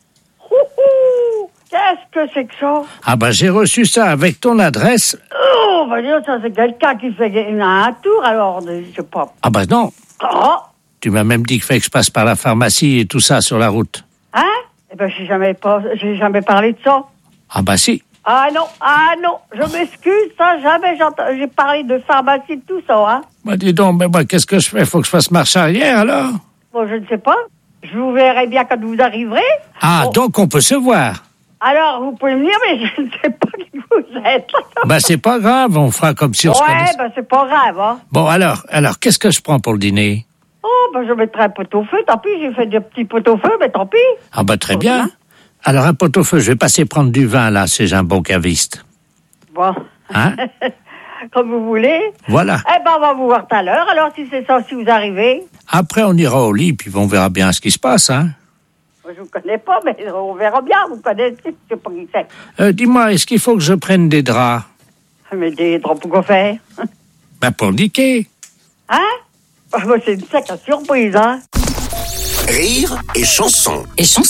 Qu'est-ce que c'est que ça? Ah ben j'ai reçu ça avec ton adresse. Oh, bah dire, ça c'est quelqu'un qui fait un tour alors, je sais pas. Ah ben non. Oh. Tu m'as même dit qu'il fallait que je passe par la pharmacie et tout ça sur la route. Hein? Eh ben j'ai jamais parlé de ça. Ah ben si. Ah non, je m'excuse, ça, jamais j'ai parlé de pharmacie, de tout ça, hein. Bah dis donc, mais moi, qu'est-ce que je fais? Faut que je fasse marche arrière, alors? Bon, je ne sais pas. Je vous verrai bien quand vous arriverez. Ah, donc on peut se voir. Alors, vous pouvez me dire, mais je ne sais pas qui vous êtes. Bah c'est pas grave, on fera comme si on se connaissait. Ouais, bah c'est pas grave, hein. Bon, alors, qu'est-ce que je prends pour le dîner? Oh, bah je mettrai un pot-au-feu, tant pis, j'ai fait des petits pot-au-feu, mais tant pis. Ah bah très bien. Alors, un pot-au-feu, je vais passer prendre du vin, là, si j'ai un bon caviste. Bon. Hein? Comme vous voulez. Voilà. Eh ben, on va vous voir tout à l'heure, alors, si c'est ça, si vous arrivez. Après, on ira au lit, puis on verra bien ce qui se passe, hein. Je vous connais pas, mais on verra bien, vous connaissez, je sais pas qui c'est. Dis-moi, est-ce qu'il faut que je prenne des draps? Mais des draps pour quoi faire? Ben, pour niquer. Hein? Bah, c'est une sacrée surprise, hein. Rire et chanson.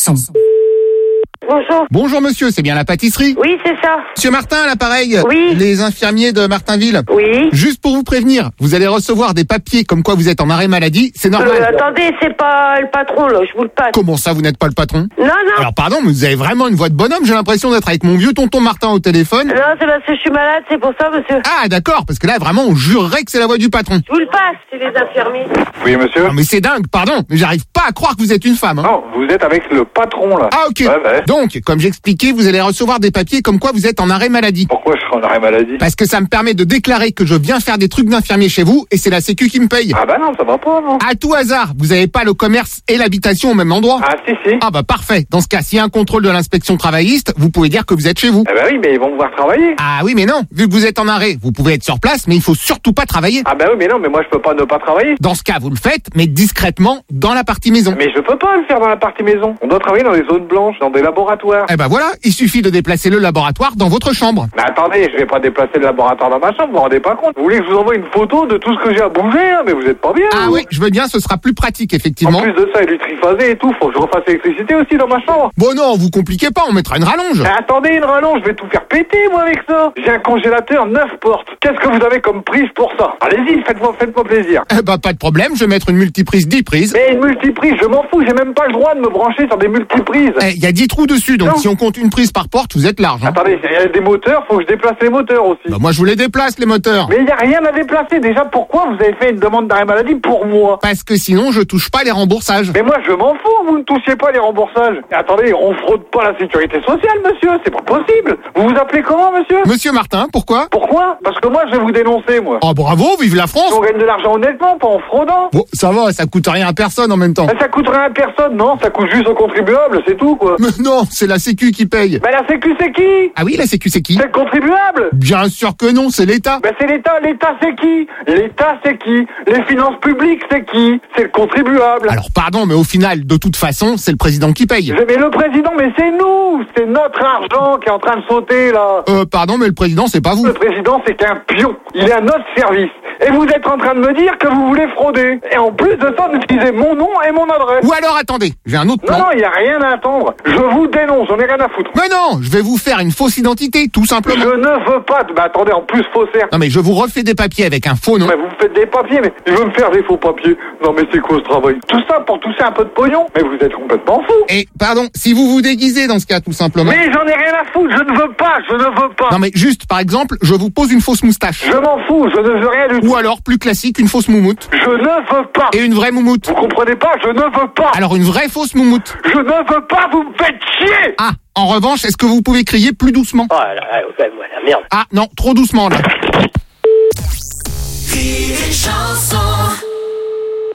Bonjour. Bonjour monsieur, c'est bien la pâtisserie? Oui, c'est ça. Monsieur Martin, à l'appareil. Oui. Les infirmiers de Martinville. Oui. Juste pour vous prévenir, vous allez recevoir des papiers comme quoi vous êtes en arrêt maladie, c'est normal. Attendez, c'est pas le patron, là, je vous le passe. Comment ça, vous n'êtes pas le patron? Non. Alors pardon, mais vous avez vraiment une voix de bonhomme, j'ai l'impression d'être avec mon vieux tonton Martin au téléphone. Non, c'est parce que je suis malade, c'est pour ça, monsieur. Ah d'accord, parce que là vraiment on jurerait que c'est la voix du patron. Je vous le passe, c'est les infirmiers. Oui, monsieur. Non mais c'est dingue, pardon, mais j'arrive pas à croire que vous êtes une femme. Hein. Non, vous êtes avec le patron, là. Ah ok. Ouais. Donc, comme j'expliquais, vous allez recevoir des papiers comme quoi vous êtes en arrêt maladie. Pourquoi je serai en arrêt maladie? Parce que ça me permet de déclarer que je viens faire des trucs d'infirmier chez vous et c'est la sécu qui me paye. Ah bah non, ça va pas, non. À tout hasard, vous avez pas le commerce et l'habitation au même endroit? Ah si. Ah bah parfait. Dans ce cas, s'il y a un contrôle de l'inspection travailliste, vous pouvez dire que vous êtes chez vous. Ah bah oui, mais ils vont me voir travailler. Ah oui, mais non. Vu que vous êtes en arrêt, vous pouvez être sur place, mais il faut surtout pas travailler. Ah bah oui, mais non, mais moi je peux pas ne pas travailler. Dans ce cas, vous le faites, mais discrètement dans la partie maison. Mais je peux pas le faire dans la partie maison. On doit travailler dans des zones blanches, dans des laboratoires. Eh ben voilà, il suffit de déplacer le laboratoire dans votre chambre. Mais attendez, je vais pas déplacer le laboratoire dans ma chambre, vous vous rendez pas compte? Vous voulez que je vous envoie une photo de tout ce que j'ai à bouger, hein? Mais vous êtes pas bien. Ah oui, je veux bien, ce sera plus pratique, effectivement. En plus de ça, il est triphasé et tout, faut que je refasse l'électricité aussi dans ma chambre. Bon non, vous compliquez pas, on mettra une rallonge. Mais attendez, une rallonge, je vais tout faire péter, moi, avec ça. J'ai un congélateur 9 portes. Qu'est-ce que vous avez comme prise pour ça? Allez-y, faites-moi plaisir. Eh ben pas de problème, je vais mettre une multiprise 10 prises. Mais une multiprise, je m'en fous, j'ai même pas le droit de me brancher sur des multiprises. Il y a 10 trous dessus, donc si on compte une prise par porte, vous êtes large. Hein. Attendez, il y a des moteurs, faut que je déplace les moteurs aussi. Bah moi je vous les déplace les moteurs. Mais il y a rien à déplacer. Déjà, pourquoi vous avez fait une demande d'arrêt maladie pour moi? Parce que sinon je touche pas les remboursages. Mais moi je m'en fous, vous ne touchez pas les remboursages. Et attendez, on fraude pas la sécurité sociale, monsieur, c'est pas possible. Vous vous appelez comment, monsieur? Monsieur Martin, pourquoi? Pourquoi? Parce que moi je vais vous dénoncer, moi. Oh bravo, vive la France. On gagne de l'argent honnêtement, pas en fraudant. Bon, ça va, ça coûte rien à personne en même temps. Mais ça coûte rien à personne, non? Ça coûte juste aux contribuables, c'est tout, quoi. Mais non, c'est la sécu qui paye. Mais la sécu c'est qui? Ah oui, la sécu c'est qui? C'est le contribuable. Bien sûr que non, c'est l'État. Ben c'est l'État, l'État c'est qui? L'État c'est qui? Les finances publiques c'est qui? C'est le contribuable. Alors pardon, mais au final, de toute façon, c'est le président qui paye. Mais le président, mais c'est nous! C'est notre argent qui est en train de sauter, là. Pardon, mais le président, c'est pas vous. Le président, c'est qu'un pion. Il est à notre service. Et vous êtes en train de me dire que vous voulez frauder. Et en plus de ça, vous utilisez mon nom et mon adresse. Ou alors, attendez, j'ai un autre plan. Non, il n'y a rien à attendre. Je vous dénonce, j'en ai rien à foutre. Mais non, je vais vous faire une fausse identité, tout simplement. Je ne veux pas. Bah attendez, en plus, faussaire. Non, mais je vous refais des papiers avec un faux nom. Mais vous faites des papiers, mais je veux me faire des faux papiers. Non, mais c'est quoi ce travail? Tout ça pour toucher un peu de pognon? Mais vous êtes complètement fou. Et, pardon, si vous vous déguisez dans ce cas, tout simplement. Mais j'en ai rien à foutre, je ne veux pas. Non, mais juste, par exemple, je vous pose une fausse moustache. Je m'en fous, je ne veux rien du tout. Ou alors, plus classique, une fausse moumoute. Je ne veux pas. Et une vraie moumoute. Vous comprenez pas, je ne veux pas. Alors, une vraie fausse moumoute. Je ne veux pas, vous me faites chier. Ah, en revanche, est-ce que vous pouvez crier plus doucement? Oh là, moi la merde. Ah, non, trop doucement, là.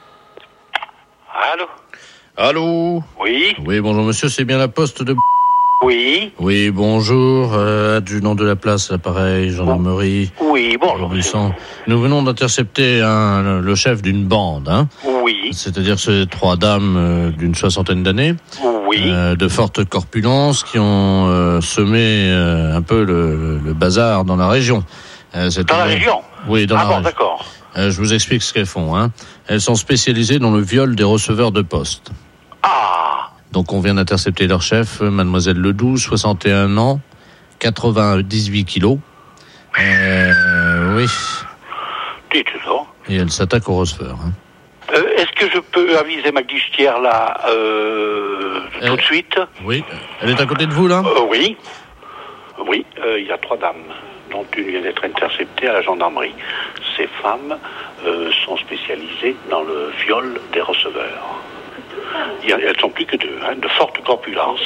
Allô? Oui. Oui, bonjour monsieur, c'est bien la poste de... Oui. Oui, bonjour, adjudant de la place, l'appareil, gendarmerie. Oui, bonjour. Nous venons d'intercepter le chef d'une bande, hein. Oui. C'est-à-dire ces 3 dames d'une 60aine d'années. Oui. De forte corpulence qui ont semé un peu le bazar dans la région. Dans la région? Oui, dans la région. Ah bon, d'accord. Je vous explique ce qu'elles font, hein. Elles sont spécialisées dans le viol des receveurs de poste. Ah. Donc on vient d'intercepter leur chef, mademoiselle Ledoux, 61 ans, 98 kilos. Oui. Dites donc. Et elle s'attaque au receveur. Hein. Est-ce que je peux aviser ma guichetière là tout de suite? Oui. Elle est à côté de vous là? Oui. Oui, il y a 3 dames, dont une vient d'être interceptée à la gendarmerie. Ces femmes sont spécialisées dans le viol des receveurs. Elles sont plus que 2, hein, de forte corpulence.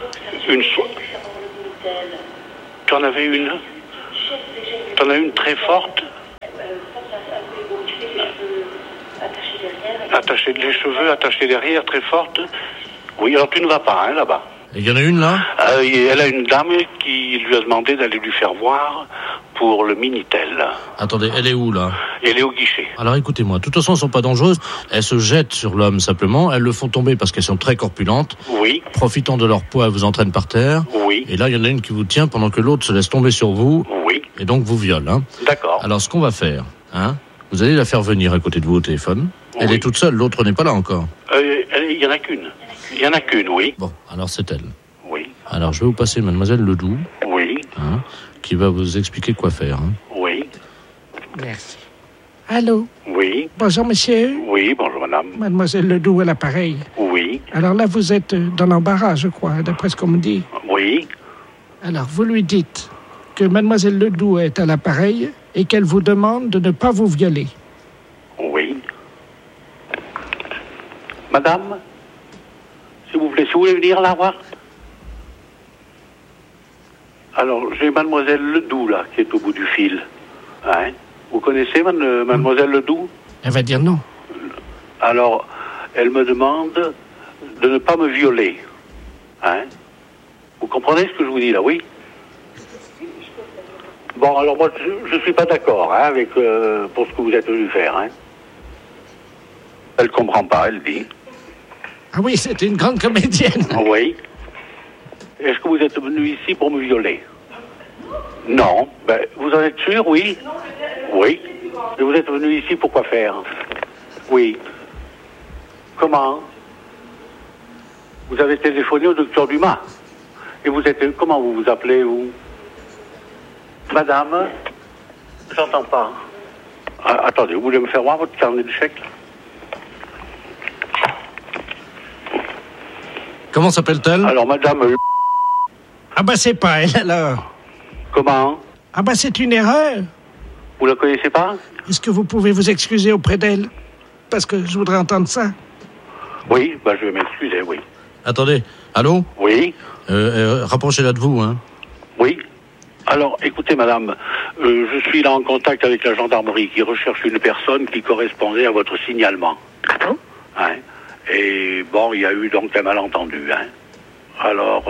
T'en avais une? T'en as une très forte? Attachée les cheveux, attachée derrière, très forte. Oui, alors tu ne vas pas, hein, là-bas. Il y en a une là? Elle a une dame qui lui a demandé d'aller lui faire voir pour le Minitel. Attendez, elle est où là? Elle est au guichet. Alors écoutez-moi, de toute façon elles sont pas dangereuses. Elles se jettent sur l'homme simplement. Elles le font tomber parce qu'elles sont très corpulentes. Oui. Profitant de leur poids, elles vous entraînent par terre. Oui. Et là, il y en a une qui vous tient pendant que l'autre se laisse tomber sur vous. Oui. Et donc vous viole. Hein. D'accord. Alors ce qu'on va faire, hein, vous allez la faire venir à côté de vous au téléphone. Oui. Elle est toute seule, l'autre n'est pas là encore. Il y en a qu'une. Il y en a qu'une, oui. Bon, alors c'est elle. Oui. Alors je vais vous passer mademoiselle Ledoux. Oui. Hein, qui va vous expliquer quoi faire. Hein. Oui. Merci. Allô? Oui. Bonjour, monsieur. Oui, bonjour, madame. Mademoiselle Ledoux à l'appareil. Oui. Alors là, vous êtes dans l'embarras, je crois, d'après ce qu'on me dit. Oui. Alors, vous lui dites que mademoiselle Ledoux est à l'appareil et qu'elle vous demande de ne pas vous violer. Oui. Madame, s'il vous plaît, si vous voulez venir la voir. Alors, j'ai mademoiselle Ledoux, là, qui est au bout du fil. Hein? Vous connaissez mademoiselle Ledoux? Elle va dire non. Alors, elle me demande de ne pas me violer. Hein? Vous comprenez ce que je vous dis, là, oui? Bon, alors moi, je ne suis pas d'accord hein, avec pour ce que vous êtes venu faire. Hein? Elle comprend pas, elle dit. Ah oui, c'est une grande comédienne. Oui. Est-ce que vous êtes venu ici pour me violer? Non. Ben, vous en êtes sûr, oui? Oui. Et vous êtes venu ici pour quoi faire? Oui. Comment? Vous avez téléphoné au docteur Dumas. Et vous êtes... Comment vous vous appelez, vous? Madame? J'entends pas. Ah, attendez, vous voulez me faire voir votre carnet de chèques? Comment s'appelle-t-elle? Alors, madame... Ah bah c'est pas elle, alors. Comment? Ah bah c'est une erreur. Vous la connaissez pas? Est-ce que vous pouvez vous excuser auprès d'elle? Parce que je voudrais entendre ça. Oui, bah je vais m'excuser, oui. Attendez, allô? Oui. Rapprochez-la de vous, hein. Oui. Alors, écoutez, madame, je suis là en contact avec la gendarmerie qui recherche une personne qui correspondait à votre signalement. Ah bon? Hein? Et bon, il y a eu donc un malentendu, hein. Alors,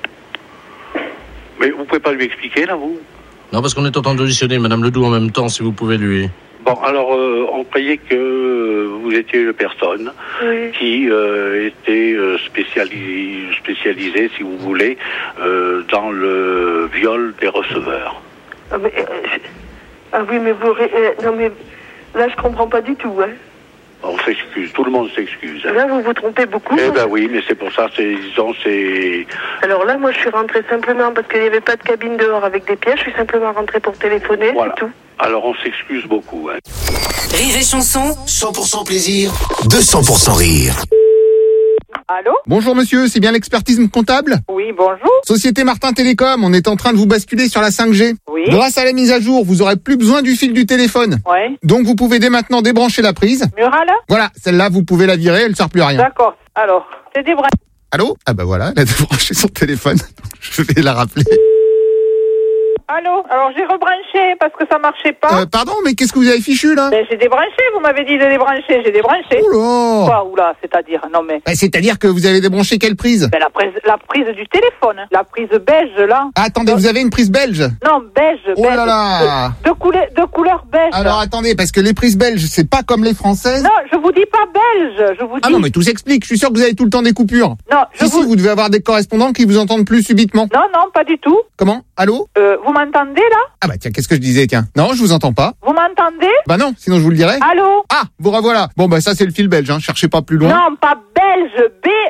mais vous pouvez pas lui expliquer, là, vous? Non, parce qu'on est en train d'auditionner Madame Ledoux en même temps, si vous pouvez lui... Bon, alors, on croyait que vous étiez une personne qui était spécialisée, si vous voulez, dans le viol des receveurs. Ah, mais, ah oui, mais vous... non, mais là, je comprends pas du tout, hein. On s'excuse, tout le monde s'excuse. Là, vous vous trompez beaucoup. Eh ben oui, mais c'est pour ça, disons, c'est... Alors là, moi, je suis rentrée simplement parce qu'il n'y avait pas de cabine dehors avec des pièges. Je suis simplement rentrée pour téléphoner, voilà. C'est tout. Alors, on s'excuse beaucoup, hein. Rire et chanson, 100% plaisir, 200% rire. Allô? Bonjour monsieur, c'est bien l'expertise comptable? Oui, bonjour. Société Martin Télécom, on est en train de vous basculer sur la 5G. Oui. Grâce à la mise à jour, vous aurez plus besoin du fil du téléphone. Ouais. Donc vous pouvez dès maintenant débrancher la prise. Mural? Voilà, celle-là vous pouvez la virer, elle ne sert plus à rien. D'accord. Alors, c'est des vrais. Allô? Ah bah voilà, elle a débranché son téléphone. Je vais la rappeler. Allô. Alors j'ai rebranché parce que ça marchait pas. Pardon, mais qu'est-ce que vous avez fichu là? Ben, j'ai débranché, vous m'avez dit de débrancher, j'ai débranché. Oula. Quoi, oula, c'est-à-dire, non mais... Ben, c'est-à-dire que vous avez débranché quelle prise? Ben, la prise du téléphone, la prise beige là. Ah, attendez, vous avez une prise belge? Non, beige, Oh là là. De couleur beige. Alors attendez, parce que les prises belges, c'est pas comme les françaises. Non, je vous dis pas belge, je vous dis... Ah non, mais tout s'explique, je suis sûr que vous avez tout le temps des coupures. Non, si, vous devez avoir des correspondants qui vous entendent plus subitement. Non, pas du tout. Comment? Allô? Vous m'entendez là? Ah bah tiens, qu'est-ce que je disais, tiens? Non, je vous entends pas. Vous m'entendez? Bah non, sinon je vous le dirais. Allô? Ah, vous revoilà. Bon bah ça c'est le fil belge, hein, cherchez pas plus loin. Non, pas belge,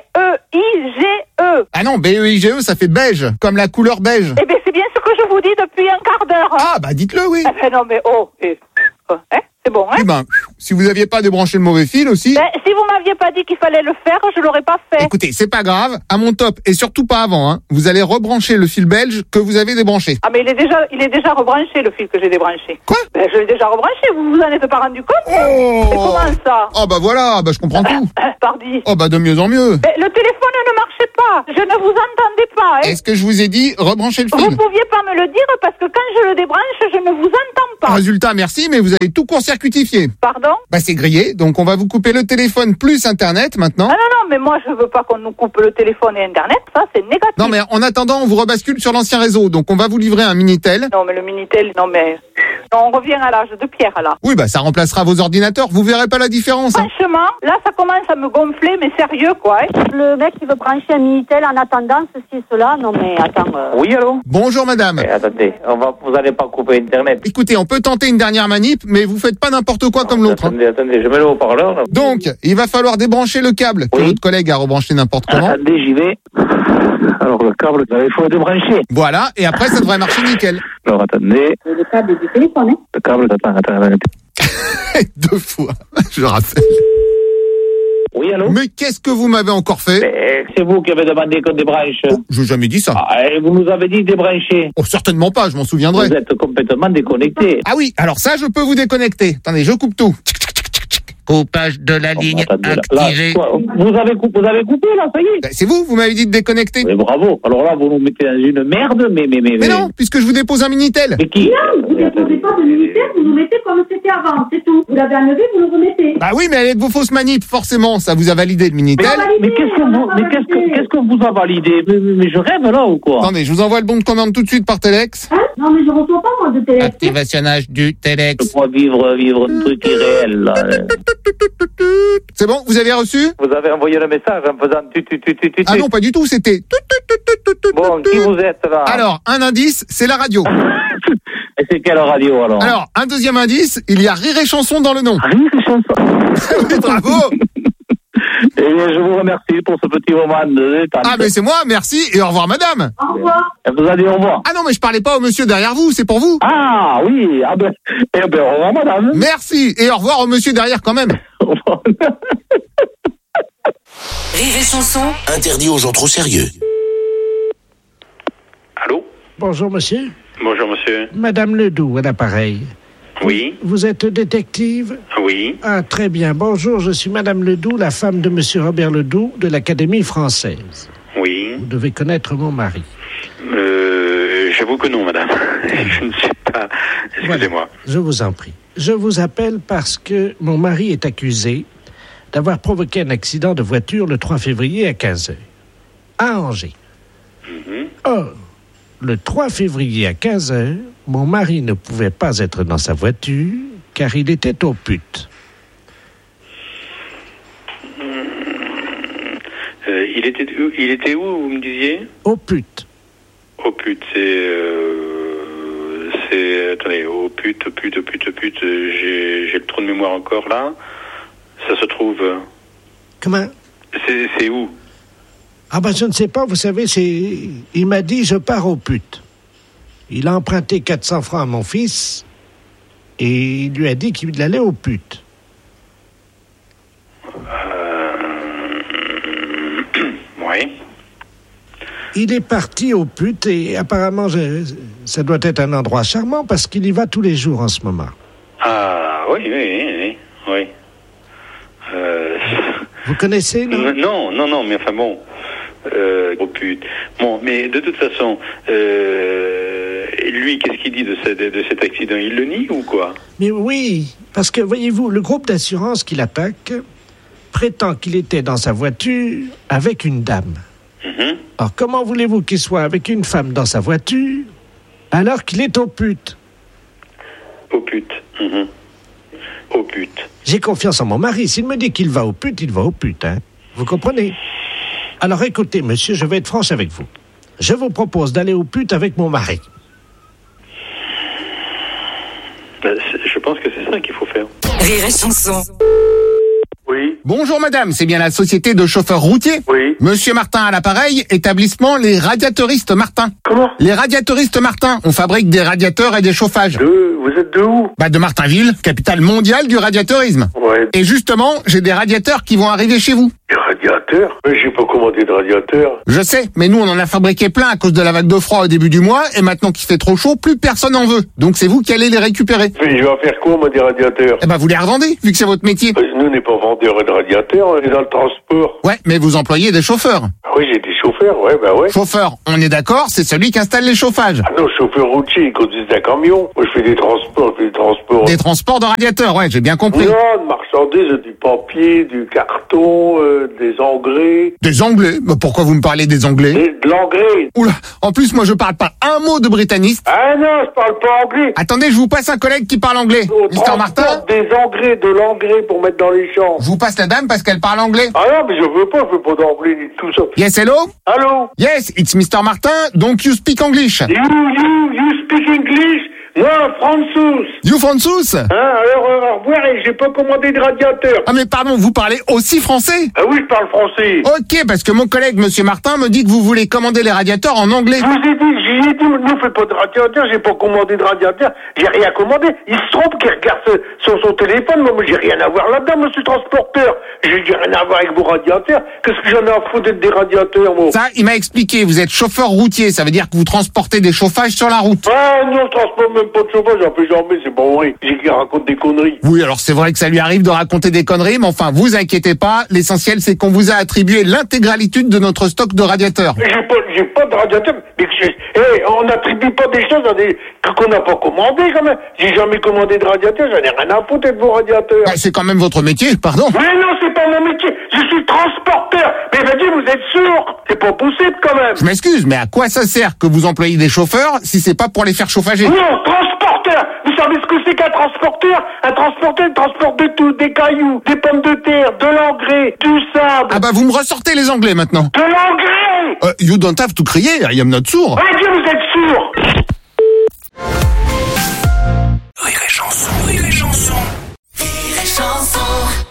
B-E-I-G-E. Ah non, B-E-I-G-E, ça fait beige, comme la couleur beige. Eh ben c'est bien ce que je vous dis depuis un quart d'heure. Ah bah dites-le, oui. Eh ben non mais c'est bon, hein? Eh ben, si vous aviez pas débranché le mauvais fil aussi... Ben, si vous m'aviez pas dit qu'il fallait le faire, je l'aurais pas fait. Écoutez, c'est pas grave, à mon top, et surtout pas avant, hein, vous allez rebrancher le fil belge que vous avez débranché. Ah mais il est déjà rebranché, le fil que j'ai débranché. Quoi? Ben je l'ai déjà rebranché, vous vous en êtes pas rendu compte? Oh! Mais comment ça? Oh bah voilà, bah je comprends tout. Pardi. Oh bah de mieux en mieux. Ben, le téléphone ne marchait pas, je ne vous entendais pas. Hein. Est-ce que je vous ai dit rebrancher le fil? Vous pouviez pas me le dire parce que quand je le débranche, je ne vous entends pas. Résultat, merci, mais vous avez tout court-circuitifié. Pardon? Bah c'est grillé, donc on va vous couper le téléphone plus Internet maintenant. Ah non, mais moi je veux pas qu'on nous coupe le téléphone et Internet, ça c'est négatif. Non mais en attendant, on vous rebascule sur l'ancien réseau, donc on va vous livrer un Minitel. Non mais le Minitel, non, on revient à l'âge de pierre là. Oui bah ça remplacera vos ordinateurs, vous verrez pas la différence. Hein. Franchement, là ça commence à me gonfler, mais sérieux quoi. Hein. Le mec qui veut brancher un Minitel en attendant ceci et cela, non mais attends... Oui, allô? Bonjour madame. Attendez, vous allez pas couper Internet. Écoutez, on peut tenter une dernière manip, mais vous faites pas n'importe quoi comme l'autre. Attendez, je mets le haut-parleur. Là. Donc, il va falloir débrancher le câble que votre collègue a rebranché n'importe comment. Attendez, j'y vais. Alors le câble, il faut le débrancher. Voilà, et après ça devrait marcher nickel. Alors attendez. Le câble du téléphone, hein? Le câble, attends. 2 fois, je rappelle. Oui, allô? Mais qu'est-ce que vous m'avez encore fait? C'est vous qui avez demandé qu'on débranche. Oh, je n'ai jamais dit ça. Et vous nous avez dit débrancher. Oh, certainement pas, je m'en souviendrai. Vous êtes complètement déconnecté. Ah oui, alors ça, je peux vous déconnecter. Attendez, je coupe tout. Coupage de la ligne activée. Vous avez coupé là, ça y est. C'est vous m'avez dit de déconnecter. Mais bravo. Alors là, vous nous mettez dans une merde, mais non, puisque je vous dépose un Minitel. Mais qui? Non, vous ne déposez pas de Minitel, vous nous mettez comme c'était avant, c'est tout. Vous l'avez enlevé, vous le remettez. Bah oui, mais avec vos fausses manips, forcément, ça vous a validé le Minitel. Mais qu'est-ce qu'on vous a validé? Mais je rêve là ou quoi? Attendez, je vous envoie le bon de commande tout de suite par Telex. Hein? Non, mais je reçois pas moi de Telex. Activationnage du Telex. Je crois vivre un truc irréel là. C'est bon, vous avez reçu? Vous avez envoyé le message en faisant tu. Ah non, pas du tout, c'était... Bon, qui vous êtes là? Alors, un indice, c'est la radio. Et c'est quelle radio alors? Alors, un deuxième indice, il y a Rire et Chanson dans le nom. Rire et Chanson. Oui, bravo. Et je vous remercie pour ce petit moment de détente. Ah, mais c'est moi, merci, et au revoir madame. Au revoir. Elle vous a dit au revoir. Ah non, mais je parlais pas au monsieur derrière vous, c'est pour vous. Ah oui, au revoir madame. Merci, et au revoir au monsieur derrière quand même. Au revoir. Rire et Chanson, interdit aux gens trop sérieux. Allô? Bonjour monsieur. Bonjour monsieur. Madame Ledoux à l'appareil. Oui. Vous êtes détective? Oui. Ah, très bien. Bonjour, je suis Madame Ledoux, la femme de Monsieur Robert Ledoux de l'Académie française. Oui. Vous devez connaître mon mari. J'avoue que non, madame. Je ne sais pas. Excusez-moi. Voilà, je vous en prie. Je vous appelle parce que mon mari est accusé d'avoir provoqué un accident de voiture le 3 février à 15h, à Angers. Or, le 3 février à 15h, mon mari ne pouvait pas être dans sa voiture car il était au pute. Il était où, vous me disiez? Au pute. Au pute, attendez, au pute, j'ai le trou de mémoire encore là. Ça se trouve... Comment? C'est où? Ah ben je ne sais pas, vous savez, il m'a dit je pars au pute. Il a emprunté 400 francs à mon fils et il lui a dit qu'il allait au pute. Oui. Il est parti au pute et apparemment ça doit être un endroit charmant parce qu'il y va tous les jours en ce moment. Ah oui. Vous connaissez, non? Non, mais enfin bon, au pute. Bon, mais de toute façon, Et lui, qu'est-ce qu'il dit de cet accident? Il le nie ou quoi? Mais oui, parce que, voyez-vous, le groupe d'assurance qui l'attaque prétend qu'il était dans sa voiture avec une dame. Alors, comment voulez-vous qu'il soit avec une femme dans sa voiture alors qu'il est au pute? Au pute. Au pute. J'ai confiance en mon mari. S'il me dit qu'il va au pute, il va au pute. Hein. Vous comprenez? Alors, écoutez, monsieur, je vais être franche avec vous. Je vous propose d'aller au pute avec mon mari. Je pense que c'est ça qu'il faut faire. Rire et chanson. Oui. Bonjour madame, c'est bien la société de chauffeurs routiers? Oui. Monsieur Martin à l'appareil, établissement Les Radiateuristes Martin. Comment? Les Radiateuristes Martin, on fabrique des radiateurs et des chauffages. Vous êtes de où? Bah de Martinville, capitale mondiale du radiateurisme. Ouais. Et justement, j'ai des radiateurs qui vont arriver chez vous. Des radiateurs? Mais j'ai pas commandé de radiateurs. Je sais, mais nous on en a fabriqué plein à cause de la vague de froid au début du mois, et maintenant qu'il fait trop chaud, plus personne en veut. Donc c'est vous qui allez les récupérer. Mais je vais en faire quoi, moi, des radiateurs? Eh ben vous les revendez, vu que c'est votre métier. Nous, on n'est pas vendeurs de radiateurs, on est dans le transport. Ouais, mais vous employez des chauffeurs. Oui, j'ai des chauffeurs, ouais, bah ouais. Chauffeur, on est d'accord, c'est celui qui installe les chauffages. Ah non, chauffeur routier, ils conduisent un camion. Moi, je fais des transports, Des transports de radiateurs, ouais, j'ai bien compris. Non, de marchandises, du papier, du carton, des engrais. Des Anglais? Mais pourquoi vous me parlez des Anglais? De l'engrais. Oula, en plus, moi, je parle pas un mot de britaniste. Ah non, je parle pas anglais. Attendez, je vous passe un collègue qui parle anglais. Mister Martin? Des engrais, de l'engrais pour mettre dans les champs. Je vous passe la dame parce qu'elle parle anglais. Ah non, mais je veux pas d'anglais ni de tout ça. Yes, hello? Allô? Yes, it's Mr. Martin, donc you speak English. You speak English? Moi, François. You François? Alors, au revoir, et j'ai pas commandé de radiateur. Ah mais pardon, vous parlez aussi français? Ah oui, je parle français. Ok, parce que mon collègue, monsieur Martin, me dit que vous voulez commander les radiateurs en anglais. J'ai dit, nous on fait pas de radiateur, j'ai pas commandé de radiateur, j'ai rien commandé. Il se trompe qu'il regarde sur son téléphone, moi j'ai rien à voir là-dedans, monsieur transporteur. J'ai rien à voir avec vos radiateurs. Qu'est-ce que j'en ai à foutre d'être des radiateurs, moi? Ça, il m'a expliqué, vous êtes chauffeur routier, ça veut dire que vous transportez des chauffages sur la route. Ah non, je transporte même pas de chauffage, j'en fais jamais, c'est pas vrai. J'ai qui raconte des conneries. Oui, alors c'est vrai que ça lui arrive de raconter des conneries, mais enfin, vous inquiétez pas, l'essentiel c'est qu'on vous a attribué l'intégralité de notre stock de radiateurs. J'ai pas de radiateur, mais on n'attribue pas des choses qu'on n'a pas commandé quand même. J'ai jamais commandé de radiateur, j'en ai rien à foutre de vos radiateurs. Bah, c'est quand même votre métier, pardon. Mais non, c'est pas mon métier, je suis transporteur. Mais vas-y, vous êtes sourd, c'est pas possible quand même. Je m'excuse, mais à quoi ça sert que vous employez des chauffeurs si c'est pas pour les faire chauffager? Non, transporteur. Vous savez ce que c'est qu'un transporteur? Un transporteur, il transporte de tout, des cailloux, des pommes de terre, de l'engrais, du sable. Ah bah vous me ressortez les Anglais maintenant. De l'engrais. You don't have to crier, I am not sourd. Vas-y, vous êtes sourd. Rire et chanson, rire et chanson. Rire et chanson.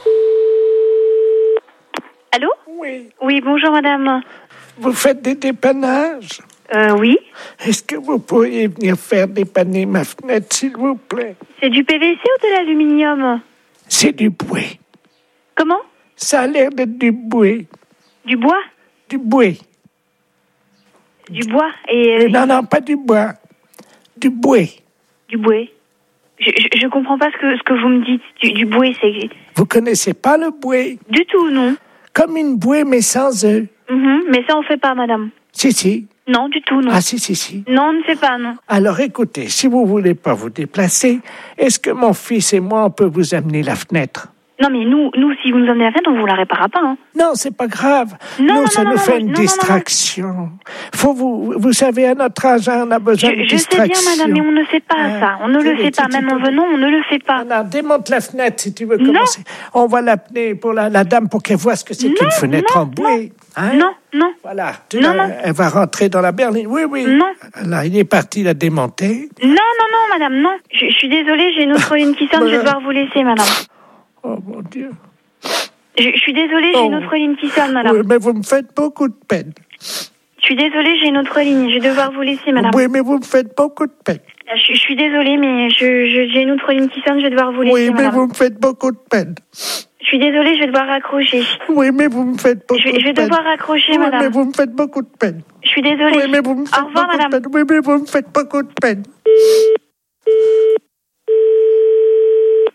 Allô? Oui. Oui, bonjour madame. Vous faites des dépannages? Oui. Est-ce que vous pourriez venir faire dépanner ma fenêtre, s'il vous plaît? C'est du PVC ou de l'aluminium? C'est du bois. Comment? Ça a l'air d'être du bois. Du bois? Du bois. Du bois et... Non, pas du bois. Du bois. Du bois. Je comprends pas ce que vous me dites. Du bois, c'est... Vous connaissez pas le bois? Du tout, non. Comme une bouée, mais sans œufs. Mais ça, on fait pas, madame. Si. Non, du tout, non. Ah, si. Non, on ne fait pas, non. Alors, écoutez, si vous voulez pas vous déplacer, est-ce que mon fils et moi, on peut vous amener la fenêtre? Non, mais nous, si vous nous amenez la fenêtre, on vous la réparera pas, hein. Non, c'est pas grave. Non, ça nous fait une distraction. Faut vous savez, à notre âge, on a besoin de distraction. Je sais bien, madame, mais on ne fait pas ça. On ne le fait pas. Même en venant, on ne le fait pas. Non, démonte la fenêtre si tu veux commencer. On va l'appeler pour la dame pour qu'elle voie ce que c'est qu'une fenêtre en bois. Hein? Non. Voilà. Elle va rentrer dans la berline. Oui. Non. Là, il est parti la démonter. Non, madame, non. Je suis désolée, j'ai une autre ligne qui sonne, je vais devoir vous laisser, madame. Oh, mon Dieu. Je suis désolée, j'ai une autre ligne qui sonne, madame. Oui, mais vous me faites beaucoup de peine. Je suis désolée, j'ai une autre ligne, je vais devoir vous laisser, madame. Oui, mais vous me faites beaucoup de peine. Je suis désolée, mais j'ai une autre ligne qui sonne, je vais devoir vous laisser, madame. Oui, mais vous me faites beaucoup de peine. Je suis désolée, je vais devoir raccrocher. Oui, mais vous me faites beaucoup de peine. Je vais devoir raccrocher, madame. Oui, mais vous me faites beaucoup de peine. Je suis désolée. Oui, mais vous me faites Au revoir, madame. Oui, mais vous me faites beaucoup de peine. Bonjour.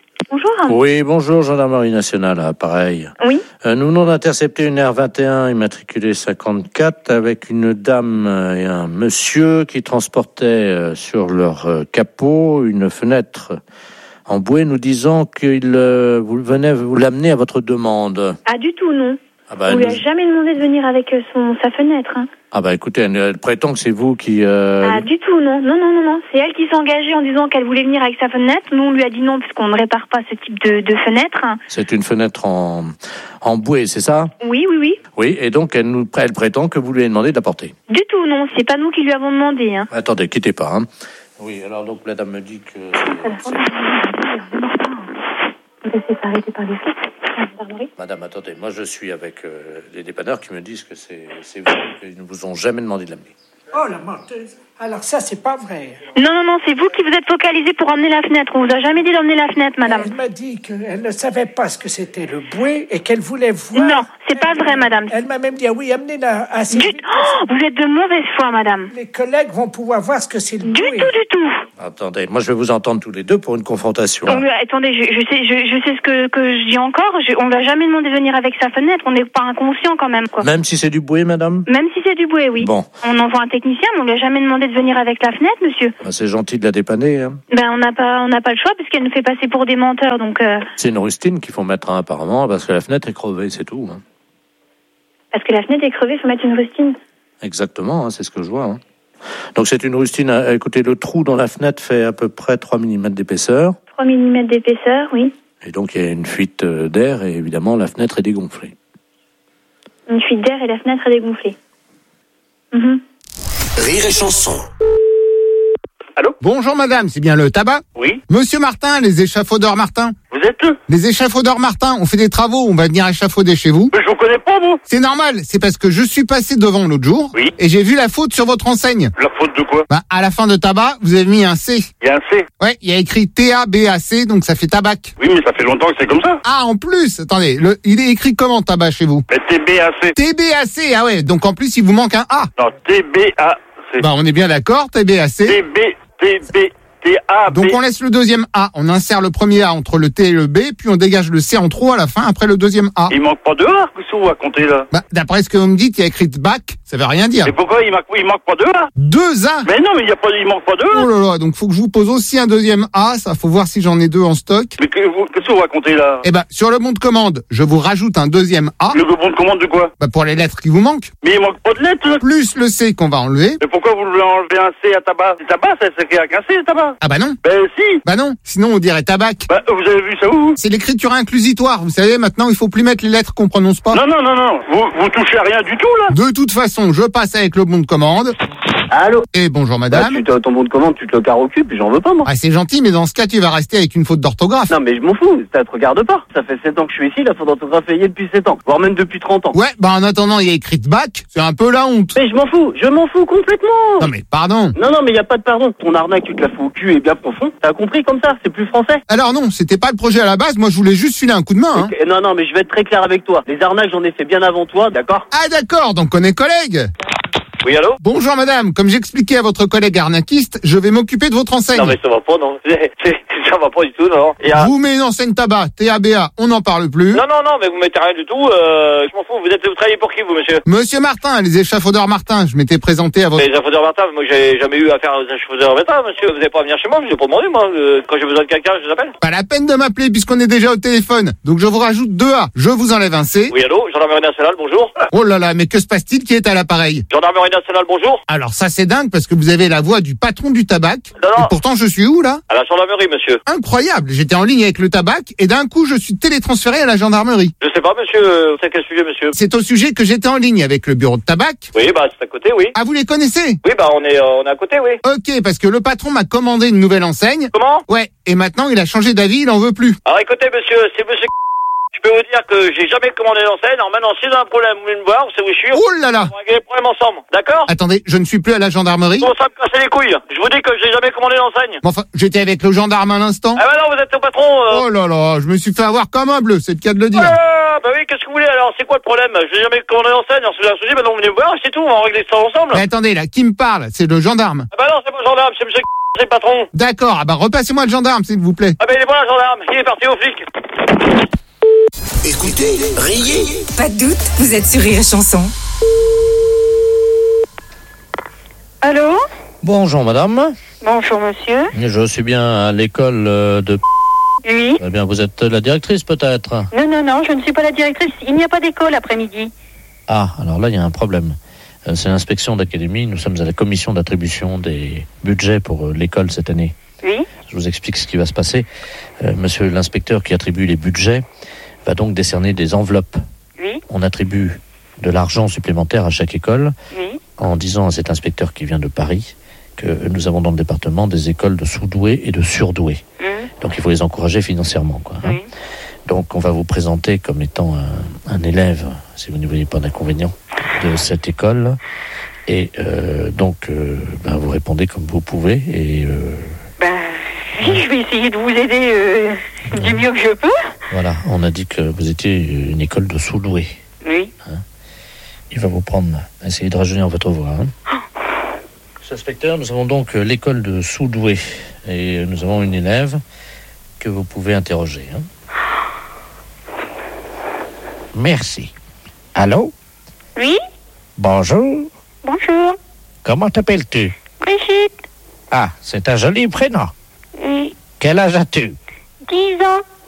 bonjour. Oui, bonjour, gendarmerie nationale, pareil. Oui. Nous venons d'intercepter une R21 immatriculée 54 avec une dame et un monsieur qui transportaient sur leur capot une fenêtre en bouée, nous disant qu'il vous l'amener à votre demande. Ah, du tout, non. Ah bah, on lui a jamais demandé de venir avec sa fenêtre. Hein. Ah bah écoutez, elle prétend que c'est vous qui... Ah, du tout, non. Non. C'est elle qui s'est engagée en disant qu'elle voulait venir avec sa fenêtre. Nous, on lui a dit non, puisqu'on ne répare pas ce type de fenêtre. C'est une fenêtre en bouée, c'est ça ? Oui. Oui, et donc elle prétend que vous lui avez demandé de la porter. Du tout, non. C'est pas nous qui lui avons demandé. Hein. Attendez, quittez pas. Hein. Oui, alors donc la dame me dit que... Madame, attendez, moi je suis avec les dépanneurs qui me disent que c'est vous, qu'ils ne vous ont jamais demandé de l'amener. Oh, la menteuse. Alors ça, c'est pas vrai. Non, c'est vous qui vous êtes focalisé pour emmener la fenêtre. On vous a jamais dit d'emmener la fenette, madame. Elle m'a dit qu'elle ne savait pas ce que c'était le bouée et qu'elle voulait voir... Non, c'est pas vrai, madame. Elle m'a même dit, ah oui, amenez-la assez vite. Vous êtes de mauvaise foi, madame. Les collègues vont pouvoir voir ce que c'est le bouée. Du tout. Attendez, moi je vais vous entendre tous les deux pour une confrontation. Attendez, je sais ce que je dis encore. On lui a jamais demandé de venir avec sa fenêtre. On n'est pas inconscient quand même, quoi. Même si c'est du bouée, madame ? Même si c'est du bouée, oui. Bon. On envoie un technicien, mais on lui a jamais demandé de venir avec la fenêtre, monsieur. Ah, c'est gentil de la dépanner, hein. On n'a pas le choix parce qu'elle nous fait passer pour des menteurs, donc. C'est une rustine qu'il faut mettre, apparemment, parce que la fenêtre est crevée, c'est tout. Hein. Parce que la fenêtre est crevée, il faut mettre une rustine. Exactement, c'est ce que je vois. Hein. Donc c'est une rustine. Écoutez, le trou dans la fenêtre fait à peu près 3 mm d'épaisseur. 3 mm d'épaisseur, oui. Et donc il y a une fuite d'air et évidemment la fenêtre est dégonflée. Une fuite d'air et la fenêtre est dégonflée. Rire et chanson. Allô ? Bonjour madame, c'est bien le tabac ? Oui. Monsieur Martin, les échafaudeurs Martin. Vous êtes eux ? Les échafaudeurs Martin, on fait des travaux, on va venir échafauder chez vous. Mais je vous connais pas, vous. C'est normal, c'est parce que je suis passé devant l'autre jour, oui, et j'ai vu la faute sur votre enseigne. La faute de quoi ? À la fin de tabac, vous avez mis un C. Il y a un C ? Ouais, il y a écrit T-A-B-A-C, donc ça fait tabac. Oui, mais ça fait longtemps que c'est comme ça. Ah, en plus, attendez, il est écrit comment tabac chez vous ? T-B-A-C. T-B-A-C, ah ouais, donc en plus il vous manque un A. Non, T-B-A-C. On est bien d'accord, T-B-A-C. T-B-A-B. Donc on laisse le deuxième A, on insère le premier A entre le T et le B, puis on dégage le C en trop à la fin après le deuxième A. Il manque pas de A, qu'est-ce que vous racontez là ? D'après ce que vous me dites, il y a écrit bac, ça veut rien dire. Et pourquoi il manque pas de A ? 2 A ? Mais non, mais il manque pas de A. Oh là là, donc faut que je vous pose aussi un deuxième A, ça faut voir si j'en ai 2 en stock. Mais qu'est-ce que vous racontez là ? Sur le bon de commande, je vous rajoute un deuxième A. Le bon de commande de quoi ? Pour les lettres qui vous manquent. Mais il manque pas de lettres. Plus le C qu'on va enlever. Mais pourquoi vous voulez enlever un C à tabac ? C'est tabac, ça s'écrit avec un C, tabac. Ah non. Si. Non, sinon on dirait tabac. Vous avez vu ça où ? C'est l'écriture inclusitoire, vous savez, maintenant il faut plus mettre les lettres qu'on prononce pas. Non, vous touchez à rien du tout là. De toute façon, je passe avec le bon de commande. Allô ? Et bonjour madame. Ton bon de commande, tu te le carres au cul, puis j'en veux pas moi. Ah c'est gentil, mais dans ce cas tu vas rester avec une faute d'orthographe. Non mais je m'en fous, ça te regarde pas. Ça fait 7 ans que je suis ici, la faute d'orthographe est liée depuis 7 ans, voire même depuis 30 ans. Ouais, en attendant il y a écrit bac, c'est un peu la honte. Mais je m'en fous complètement. Non mais pardon. Non mais y a pas de pardon. Ton arnaque tu te la fous au cul et bien profond. T'as compris comme ça, c'est plus français. Alors non, c'était pas le projet à la base, moi je voulais juste filer un coup de main. Hein. Okay. Non mais je vais être très clair avec toi. Les arnaques j'en ai fait bien avant toi, d'accord ? Ah d'accord, donc on est collègues. Oui, allô ? Bonjour madame, comme j'expliquais à votre collègue arnaquiste, je vais m'occuper de votre enseigne. Non mais ça va pas, non. Ça va pas du tout, non. Vous mettez une enseigne tabac, TABA, on n'en parle plus. Non, mais vous mettez rien du tout, je m'en fous. Vous travaillez pour qui, vous, monsieur ? Monsieur Martin, les échafaudeurs Martin, je m'étais présenté à votre... Les échafaudeurs Martin, moi j'ai jamais eu affaire aux échafaudeurs Martin, monsieur. Vous n'allez pas venir chez moi, je vous ai pas demandé, moi. Quand j'ai besoin de quelqu'un, je vous appelle. Pas la peine de m'appeler puisqu'on est déjà au téléphone. Donc je vous rajoute 2 A, je vous enlève un C. Oui, allô, gendarmerie nationale, bonjour. Oh là là, mais que se passe-t-il qui est à l'appareil ? Gendarmerie nationale, bonjour. Alors ça c'est dingue parce que vous avez la voix du patron du tabac. Non. Et pourtant je suis où là ? À la gendarmerie, monsieur. Incroyable, j'étais en ligne avec le tabac et d'un coup je suis télétransféré à la gendarmerie. Je sais pas, monsieur, c'est quel sujet, monsieur ? C'est au sujet que j'étais en ligne avec le bureau de tabac. Oui, c'est à côté, oui. Ah, vous les connaissez ? Oui, on est à côté, oui. Ok, parce que le patron m'a commandé une nouvelle enseigne. Comment ? Ouais, et maintenant il a changé d'avis, il en veut plus. Alors écoutez, monsieur, c'est monsieur Je peux vous dire que j'ai jamais commandé d'enseigne. Alors maintenant, si vous avez un problème, vous venez me voir, vous savez où je suis. Oh là là! On va régler les problèmes ensemble, d'accord? Attendez, je ne suis plus à la gendarmerie. Bon, ça me casse les couilles. Je vous dis que j'ai jamais commandé d'enseigne. Mais enfin, j'étais avec le gendarme à l'instant. Ah bah non, vous êtes au patron. Oh là là, je me suis fait avoir comme un bleu, c'est le cas de le dire. Bah oui, qu'est-ce que vous voulez alors? C'est quoi le problème? J'ai jamais commandé d'enseigne. Alors si vous avez un souci, maintenant vous venez me voir, c'est tout. On va régler ça ensemble. Mais attendez, là, qui me parle? C'est le gendarme. Ah bah non, c'est pas le gendarme, c'est monsieur c'est le patron. D'accord, ah bah repassez-moi le gendarme, s'il vous plaît. Ah bah il est pas là, le gendarme. Il est parti au flic. Écoutez, riez. Pas de doute, vous êtes sur Rire et Chanson. Allô? Bonjour madame. Bonjour monsieur. Je suis bien à l'école de... Oui. Eh bien, vous êtes la directrice peut-être? Non, je ne suis pas la directrice. Il n'y a pas d'école après-midi. Ah, alors là, il y a un problème. C'est l'inspection d'académie. Nous sommes à la commission d'attribution des budgets pour l'école cette année. Oui. Je vous explique ce qui va se passer. Monsieur l'inspecteur qui attribue les budgets va donc décerner des enveloppes. Oui. On attribue de l'argent supplémentaire à chaque école Oui. en disant à cet inspecteur qui vient de Paris que nous avons dans le département des écoles de sous-doués et de surdoués. Donc il faut les encourager financièrement, quoi. Hein. Donc on va vous présenter comme étant un élève, si vous ne voyez pas d'inconvénient, de cette école. Et donc vous répondez comme vous pouvez. Et je vais essayer de vous aider du mieux que je peux. voilà, on a dit que vous étiez une école de sous-doués. Oui. Hein. Il va vous prendre, essayer de rajeunir votre voix. Hein. Monsieur l'inspecteur, nous avons donc l'école de sous-doués. Et nous avons une élève que vous pouvez interroger. Hein. Merci. Allô? Oui? Bonjour. Bonjour. Comment t'appelles-tu? Brigitte. Ah, c'est un joli prénom. Oui. Quel âge as-tu? 10 ans.